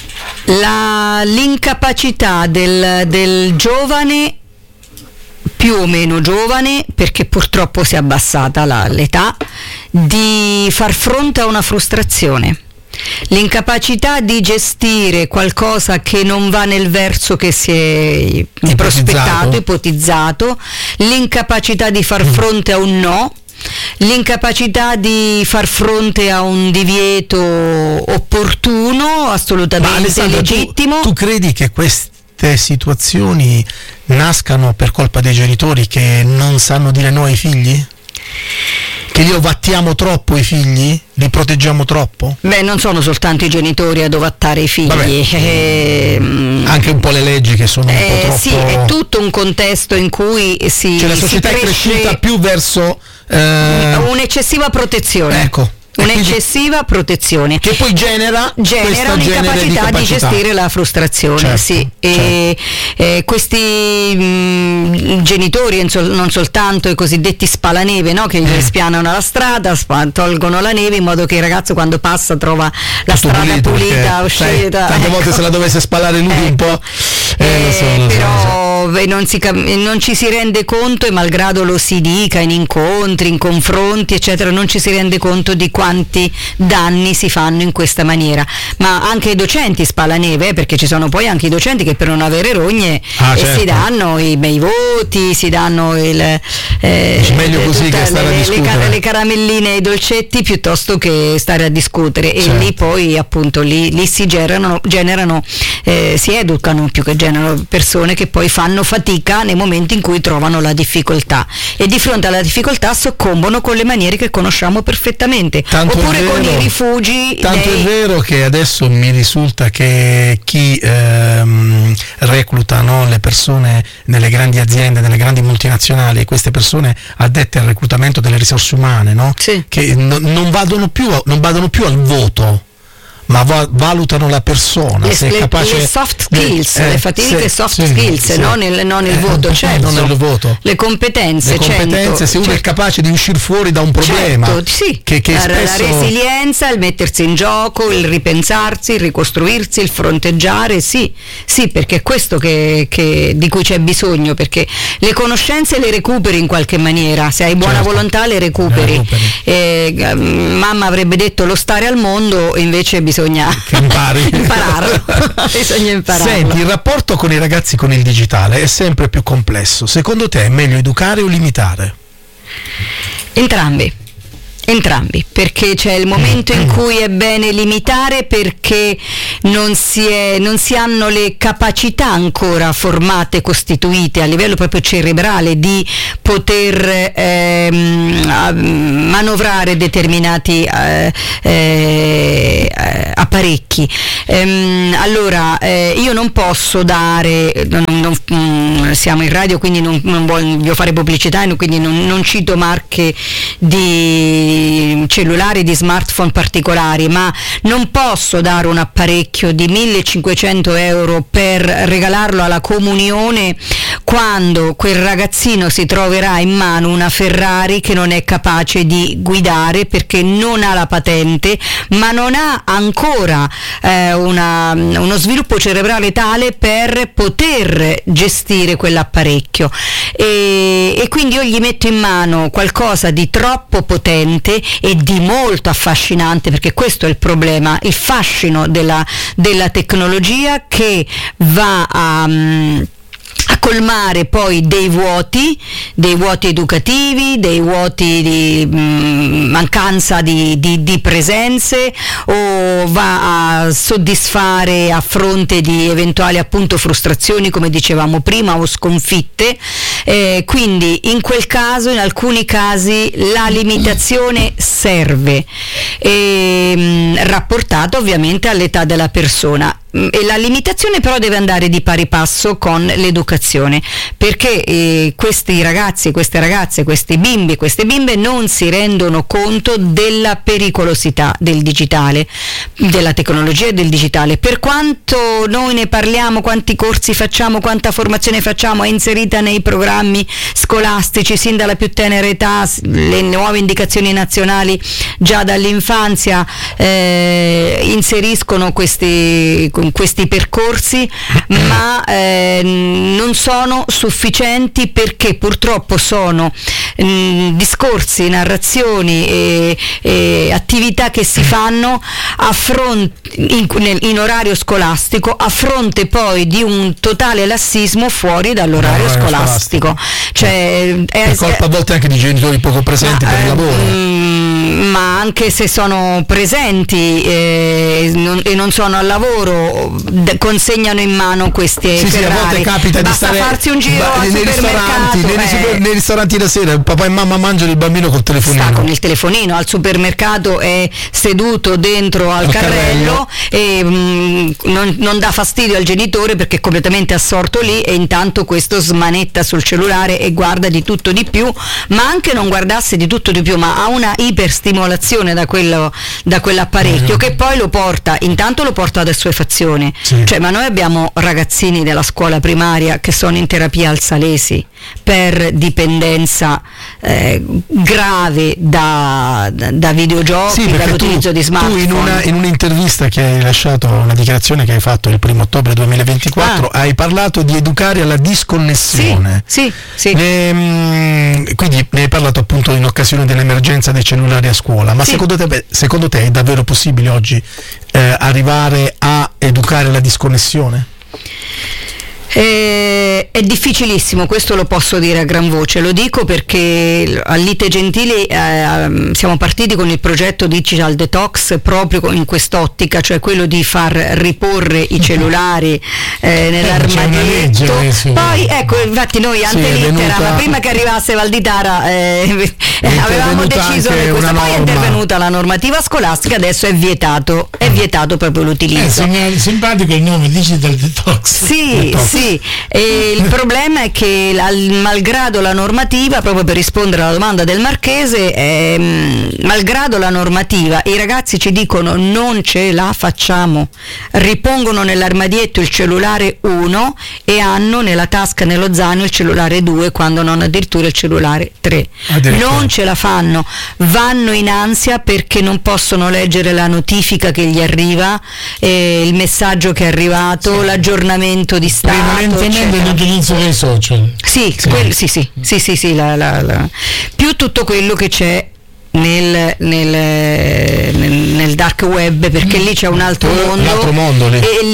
Speaker 3: La, l'incapacità del, del giovane, più o meno giovane, perché purtroppo si è abbassata la, l'età, di far fronte a una frustrazione. L'incapacità di gestire qualcosa che non va nel verso che si è ipotizzato. prospettato, ipotizzato, l'incapacità di far fronte a un no, l'incapacità di far fronte a un divieto opportuno, assolutamente legittimo.
Speaker 1: Tu, tu credi che queste situazioni nascano per colpa dei genitori che non sanno dire no ai figli? Che li ovattiamo troppo i figli? Li proteggiamo troppo?
Speaker 3: Beh, non sono soltanto i genitori ad ovattare i figli, eh,
Speaker 1: anche un po' le leggi che sono un
Speaker 3: eh,
Speaker 1: po' troppo...
Speaker 3: Sì, è tutto un contesto in cui si
Speaker 1: cioè la società
Speaker 3: si
Speaker 1: è cresciuta più verso eh...
Speaker 3: un'eccessiva protezione.
Speaker 1: Ecco.
Speaker 3: Un'eccessiva protezione
Speaker 1: che poi genera,
Speaker 3: genera un'incapacità di, di gestire la frustrazione, certo, sì. E, certo. e questi mh, genitori, non soltanto i cosiddetti spalaneve, no? Che gli spianano la strada, sp- tolgono la neve in modo che il ragazzo quando passa trova la
Speaker 1: tutto
Speaker 3: strada
Speaker 1: pulito,
Speaker 3: pulita, uscita,
Speaker 1: sai, tante
Speaker 3: ecco.
Speaker 1: volte se la dovesse spalare lui ecco. un po' eh,
Speaker 3: eh,
Speaker 1: lo so, lo
Speaker 3: però
Speaker 1: so, lo so.
Speaker 3: Non, si, non ci si rende conto, e malgrado lo si dica in incontri, in confronti eccetera, non ci si rende conto di quanti danni si fanno in questa maniera. Ma anche i docenti spalaneve, eh, perché ci sono poi anche i docenti che per non avere rogne ah, eh, certo. si danno i bei voti, si danno il, eh,
Speaker 1: Dici, meglio così che stare
Speaker 3: le,
Speaker 1: a discutere.
Speaker 3: le, le caramelline e i dolcetti piuttosto che stare a discutere,
Speaker 1: certo.
Speaker 3: E lì poi appunto lì, lì si generano, generano eh, si educano più che generano persone che poi fanno fatica nei momenti in cui trovano la difficoltà, e di fronte alla difficoltà soccombono con le maniere che conosciamo perfettamente,
Speaker 1: tanto
Speaker 3: oppure
Speaker 1: vero,
Speaker 3: con i rifugi.
Speaker 1: Tanto
Speaker 3: dei...
Speaker 1: è vero che adesso mi risulta che chi ehm, recluta, no, le persone nelle grandi aziende, nelle grandi multinazionali, queste persone addette al reclutamento delle risorse umane, no?
Speaker 3: Sì.
Speaker 1: Che no, non vadano più a, non vadano più al voto, ma va, valutano la persona,
Speaker 3: le,
Speaker 1: se è capace,
Speaker 3: le soft skills,
Speaker 1: eh,
Speaker 3: le fatidiche
Speaker 1: sì,
Speaker 3: soft
Speaker 1: sì,
Speaker 3: skills,
Speaker 1: sì.
Speaker 3: non il, non il
Speaker 1: Eh,
Speaker 3: voto,
Speaker 1: eh,
Speaker 3: certo.
Speaker 1: non il voto.
Speaker 3: Le competenze,
Speaker 1: le competenze,
Speaker 3: cento,
Speaker 1: se uno
Speaker 3: certo.
Speaker 1: è capace di uscire fuori da un problema,
Speaker 3: certo, sì.
Speaker 1: che, che
Speaker 3: la,
Speaker 1: spesso...
Speaker 3: la resilienza, il mettersi in gioco, il ripensarsi, il ricostruirsi, il fronteggiare, sì, sì, perché è questo che, che, di cui c'è bisogno, perché le conoscenze le recuperi in qualche maniera, se hai buona
Speaker 1: certo.
Speaker 3: volontà le recuperi,
Speaker 1: le recuperi.
Speaker 3: Eh, mamma avrebbe detto lo stare al mondo, invece bisogna
Speaker 1: che impari.
Speaker 3: impararlo bisogna impararlo.
Speaker 1: Senti, il rapporto con i ragazzi con il digitale è sempre più complesso. Secondo te è meglio educare o limitare?
Speaker 3: Entrambi. Entrambi, perché c'è il momento in cui è bene limitare perché non si, è, non si hanno le capacità ancora formate, costituite a livello proprio cerebrale di poter ehm, manovrare determinati eh, eh, apparecchi. Ehm, allora eh, io non posso dare, non, non, siamo in radio quindi non, non voglio fare pubblicità, quindi non, non cito marche di cellulari, di smartphone particolari, ma non posso dare un apparecchio di millecinquecento euro per regalarlo alla comunione quando quel ragazzino si troverà in mano una Ferrari che non è capace di guidare perché non ha la patente, ma non ha ancora eh, una, uno sviluppo cerebrale tale per poter gestire quell'apparecchio, e, e quindi io gli metto in mano qualcosa di troppo potente e di molto affascinante, perché questo è il problema, il fascino della, della tecnologia che va a a colmare poi dei vuoti, dei vuoti educativi, dei vuoti di mh, mancanza di, di, di presenze, o va a soddisfare a fronte di eventuali appunto frustrazioni, come dicevamo prima, o sconfitte. Eh, quindi in quel caso, in alcuni casi, la limitazione serve, e, mh, rapportata ovviamente all'età della persona. E la limitazione però deve andare di pari passo con l'educazione, perché eh, questi ragazzi, queste ragazze, questi bimbi, queste bimbe non si rendono conto della pericolosità del digitale, della tecnologia e del digitale. Per quanto noi ne parliamo, quanti corsi facciamo, quanta formazione facciamo, è inserita nei programmi scolastici sin dalla più tenera età, le nuove indicazioni nazionali già dall'infanzia eh, inseriscono questi questi percorsi, ma eh, non sono sufficienti, perché purtroppo sono mh, discorsi, narrazioni e, e attività che si fanno a fronte, in, in orario scolastico, a fronte poi di un totale lassismo fuori dall'orario
Speaker 1: no,
Speaker 3: scolastico.
Speaker 1: scolastico.
Speaker 3: Cioè, è,
Speaker 1: è colpa a volte anche di genitori poco presenti
Speaker 3: ma,
Speaker 1: per il lavoro.
Speaker 3: Mh, ma anche se sono presenti eh, non, e non sono al lavoro, consegnano in mano questi
Speaker 1: sì,
Speaker 3: Ferrari.
Speaker 1: Sì, a volte capita
Speaker 3: Basta
Speaker 1: di stare
Speaker 3: farsi un giro
Speaker 1: ba-
Speaker 3: al
Speaker 1: nei
Speaker 3: supermercato,
Speaker 1: ristoranti,
Speaker 3: eh.
Speaker 1: nei, super, nei ristoranti la sera papà e mamma mangiano, il bambino col telefonino.
Speaker 3: Sta con il telefonino al supermercato, è seduto dentro al, al carrello, carrello e mh, non, non dà fastidio al genitore perché è completamente assorto lì, e intanto questo smanetta sul cellulare e guarda di tutto di più, ma anche non guardasse di tutto di più, ma ha una iperstimolazione da quello, da quell'apparecchio, mm. che poi lo porta, intanto lo porta ad assuefazione. Sì. Cioè, ma noi abbiamo ragazzini della scuola primaria che sono in terapia al Salesi per dipendenza eh, grave da, da, da videogiochi,
Speaker 1: sì,
Speaker 3: dall'utilizzo
Speaker 1: tu,
Speaker 3: di smartphone.
Speaker 1: Tu in, una, in un'intervista che hai rilasciato, una dichiarazione che hai fatto il primo ottobre duemilaventiquattro, ah. hai parlato di educare alla disconnessione.
Speaker 3: Sì, sì, sì.
Speaker 1: Ne, quindi ne hai parlato appunto in occasione dell'emergenza dei cellulari a scuola, ma sì. secondo te, secondo te è davvero possibile oggi eh, arrivare a educare la disconnessione?
Speaker 3: Eh, è difficilissimo, questo lo posso dire a gran voce, lo dico perché a Lite Gentili eh, siamo partiti con il progetto Digital Detox proprio in quest'ottica, cioè quello di far riporre i cellulari eh, nell'armadietto. Poi ecco, infatti noi ante
Speaker 1: sì,
Speaker 3: litteram, ma prima che arrivasse Valditara eh, avevamo deciso che questa, poi è intervenuta la normativa scolastica, adesso è vietato, è vietato proprio l'utilizzo.
Speaker 2: È simpatico il nome Digital Detox.
Speaker 3: Sì, Detox. Sì. E il problema è che malgrado la normativa, proprio per rispondere alla domanda del Marchese, eh, malgrado la normativa, i ragazzi ci dicono non ce la facciamo, ripongono nell'armadietto il cellulare uno e hanno nella tasca, nello zaino, il cellulare due, quando non addirittura il cellulare tre. Non ce la fanno, vanno in ansia perché non possono leggere la notifica che gli arriva, eh, il messaggio che è arrivato, sì. l'aggiornamento di stato,
Speaker 2: prevalentemente l'utilizzo dei social.
Speaker 3: Sì, sì, quel, sì, sì, sì, sì, sì la, la, la. più tutto quello che c'è Nel, nel, nel, nel dark web, perché lì c'è un altro mondo,
Speaker 1: un altro mondo lì.
Speaker 3: E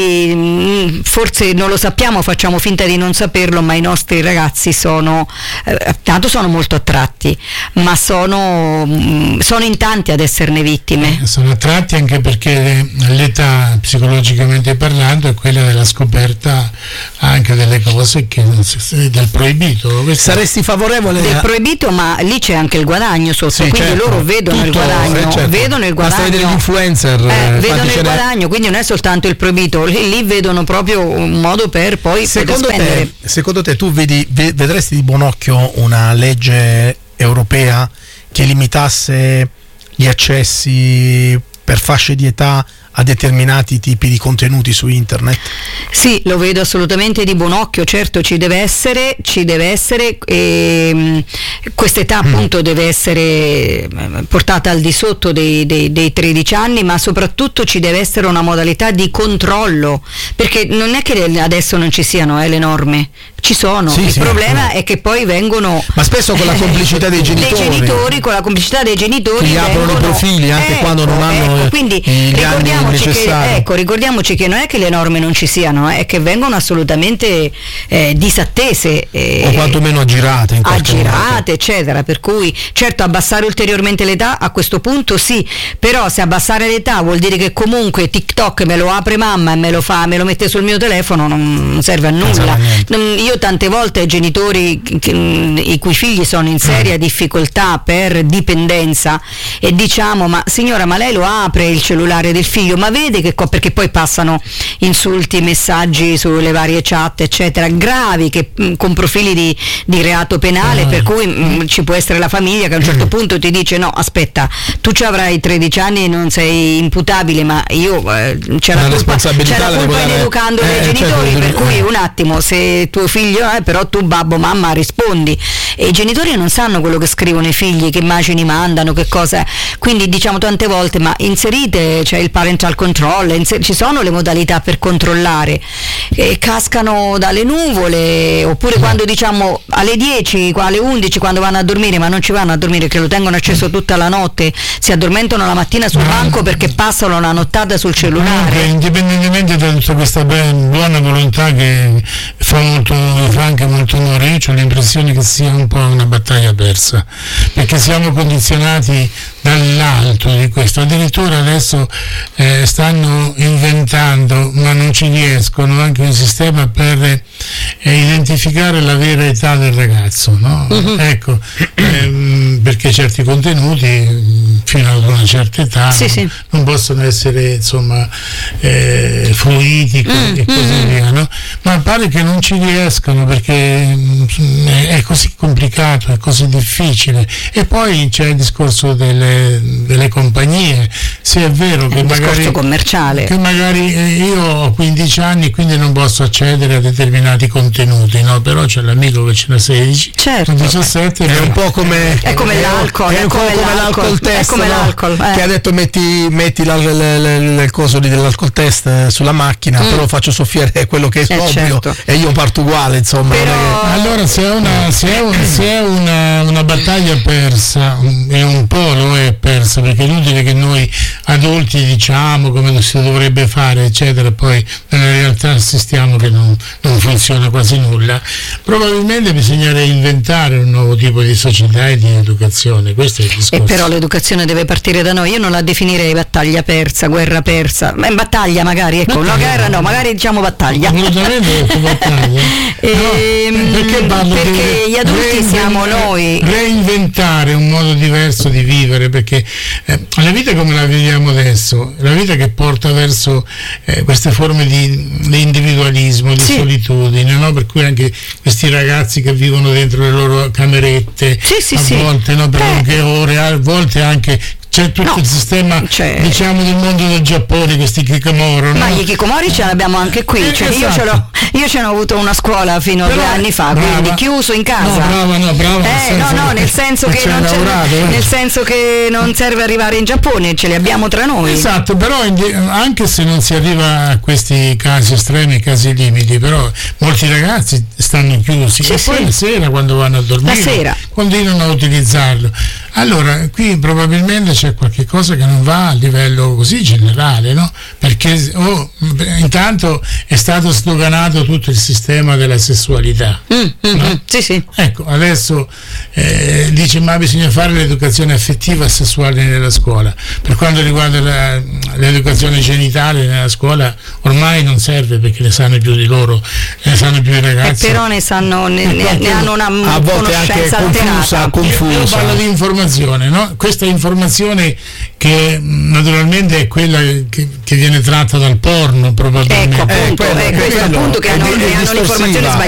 Speaker 3: lì forse non lo sappiamo, facciamo finta di non saperlo, ma i nostri ragazzi sono eh, tanto sono molto attratti, ma sono, sono in tanti ad esserne vittime.
Speaker 2: Eh, sono attratti anche perché l'età, psicologicamente parlando, è quella della scoperta anche delle cose che del proibito. Questo
Speaker 1: saresti favorevole
Speaker 3: del proibito, ma lì c'è anche il guadagno sotto. Sì, quindi certo. loro vedono Tutto, il guadagno, eh, certo. vedono il guadagno.
Speaker 1: Basta vedere gli influencer,
Speaker 3: eh, vedono il guadagno, quindi non è soltanto il proibito, lì, lì vedono proprio un modo per poi
Speaker 1: secondo
Speaker 3: poter spendere.
Speaker 1: Te, secondo te tu vedi, vedresti di buon occhio una legge europea che limitasse gli accessi per fasce di età a determinati tipi di contenuti su internet?
Speaker 3: Sì, lo vedo assolutamente di buon occhio, certo ci deve essere, ci deve essere e quest'età appunto mm. deve essere portata al di sotto dei, dei, dei tredici anni, ma soprattutto ci deve essere una modalità di controllo, perché non è che adesso non ci siano eh, le norme, ci sono, sì, il sì, problema sì. è che poi vengono,
Speaker 1: ma spesso con la complicità dei genitori,
Speaker 3: dei genitori con la complicità dei genitori
Speaker 1: che aprono
Speaker 3: vengono,
Speaker 1: i profili anche
Speaker 3: ecco,
Speaker 1: quando non hanno
Speaker 3: ecco, quindi
Speaker 1: gli
Speaker 3: ricordiamoci che, ecco, ricordiamoci che non è che le norme non ci siano, è che vengono assolutamente eh, disattese eh,
Speaker 1: o quantomeno aggirate in
Speaker 3: aggirate modo. eccetera, per cui certo abbassare ulteriormente l'età a questo punto sì, però se abbassare l'età vuol dire che comunque TikTok me lo apre mamma e me lo fa, me lo mette sul mio telefono, non serve a nulla. Io tante volte ai genitori che, i cui figli sono in seria difficoltà per dipendenza e diciamo ma signora, ma lei lo apre il cellulare del figlio, ma vede che perché poi passano insulti, messaggi sulle varie chat eccetera gravi che con profili di, di reato penale, per cui mh, ci può essere la famiglia che a un certo punto ti dice no aspetta, tu ci avrai tredici anni e non sei imputabile, ma io eh, c'è la, la colpa, c'è la colpa in educando eh, dei genitori, certo, per cui un attimo, se tuo figlio eh, però tu babbo mamma rispondi, e i genitori non sanno quello che scrivono i figli, che immagini mandano, che cosa, quindi diciamo tante volte ma inserite, cioè il parental control, inser- ci sono le modalità per controllare, e cascano dalle nuvole, oppure quando diciamo alle dieci, alle undici quando vanno a dormire, ma non ci vanno a dormire, che lo tengono acceso tutta la notte, si addormentano la mattina sul banco perché passano la nottata sul cellulare.
Speaker 2: Indipendentemente da tutta questa buona volontà che fa molto franca e molto onore, io ho l'impressione che sia un po' una battaglia persa, perché siamo condizionati dall'alto di questo, addirittura adesso eh, stanno inventando, ma non ci riescono, anche un sistema per eh, identificare la vera età del ragazzo, no? Uh-huh. Ecco, ehm, perché certi contenuti fino ad una certa età
Speaker 3: sì,
Speaker 2: non,
Speaker 3: sì.
Speaker 2: non possono essere insomma eh, fruiti mm, e così mm. via, no? Ma pare che non ci riescano perché mh, è così complicato, è così difficile, e poi c'è il discorso delle delle compagnie, se è vero che magari,
Speaker 3: commerciale.
Speaker 2: che magari io ho quindici anni quindi non posso accedere a determinati contenuti, no? Però c'è l'amico che ce n'ha sedici,
Speaker 3: certo.
Speaker 2: diciassette,
Speaker 1: è un po' come
Speaker 3: è come l'alcol,
Speaker 1: è un po' come l'alcol test,
Speaker 3: è come come
Speaker 1: no,
Speaker 3: l'alcol, eh.
Speaker 1: che ha detto metti, metti la, la, la, la, il coso lì dell'alcol test sulla macchina, mm. però faccio soffiare quello che è
Speaker 3: eh,
Speaker 1: sobrio,
Speaker 3: certo.
Speaker 1: e io parto uguale, insomma.
Speaker 3: Però...
Speaker 1: che...
Speaker 2: Allora se è una, se è un, se è una, una battaglia persa, e un po' lo è persa, perché è inutile che noi adulti diciamo come si dovrebbe fare, eccetera, poi nella realtà assistiamo che non, non funziona quasi nulla. Probabilmente bisognerebbe inventare un nuovo tipo di società e di educazione, questo è il discorso.
Speaker 3: E però l'educazione deve partire da noi, io non la definirei battaglia persa, guerra persa, ma in battaglia magari, ecco,
Speaker 2: battaglia.
Speaker 3: No guerra no, magari diciamo battaglia.
Speaker 2: Assolutamente battaglia.
Speaker 3: E,
Speaker 2: no, perché
Speaker 3: perché gli adulti siamo noi.
Speaker 2: Reinventare un modo diverso di vivere, perché eh, la vita come la viviamo adesso, la vita che porta verso eh, queste forme di, di individualismo, di sì. solitudine, no? Per cui anche questi ragazzi che vivono dentro le loro camerette,
Speaker 3: sì, sì,
Speaker 2: a
Speaker 3: sì.
Speaker 2: volte no, per lunghe ore, a volte anche c'è tutto no, il sistema c'è. diciamo del mondo del Giappone, questi kikomori, no?
Speaker 3: Ma gli kikomori ce l'abbiamo anche qui,
Speaker 2: eh,
Speaker 3: cioè,
Speaker 2: esatto.
Speaker 3: io ce l'ho, io ce n'ho avuto una scuola fino a due anni fa, brava. Quindi chiuso in casa.
Speaker 2: No, brava, no, brava.
Speaker 3: Eh, no, no, nel senso che non
Speaker 2: lavorato, eh.
Speaker 3: nel senso che non serve arrivare in Giappone, ce li abbiamo tra noi.
Speaker 2: Esatto, però anche se non si arriva a questi casi estremi, casi limiti, però molti ragazzi stanno chiusi sì, e poi sì. la sera quando vanno a dormire
Speaker 3: la sera.
Speaker 2: continuano a utilizzarlo. Allora, qui probabilmente c'è qualche cosa che non va a livello così generale, no? Perché oh, intanto è stato sdoganato tutto il sistema della sessualità.
Speaker 3: Mm, mm,
Speaker 2: no?
Speaker 3: mm, sì, sì.
Speaker 2: Ecco, adesso eh, dice ma bisogna fare l'educazione affettiva e sessuale nella scuola. Per quanto riguarda la, l'educazione genitale nella scuola ormai non serve, perché ne sanno più di loro, ne sanno più i ragazzi.
Speaker 3: E però ne sanno, ne, ne, ne hanno una
Speaker 1: a volte anche confusa, confusa.
Speaker 2: Io parlo di informazione, no? Questa informazione che naturalmente è quella che, che viene tratta dal porno probabilmente.
Speaker 3: Ecco appunto,
Speaker 1: eh, quello,
Speaker 3: è questo
Speaker 1: quello,
Speaker 3: appunto che hanno,
Speaker 1: è, è
Speaker 3: hanno l'informazione sbagliata.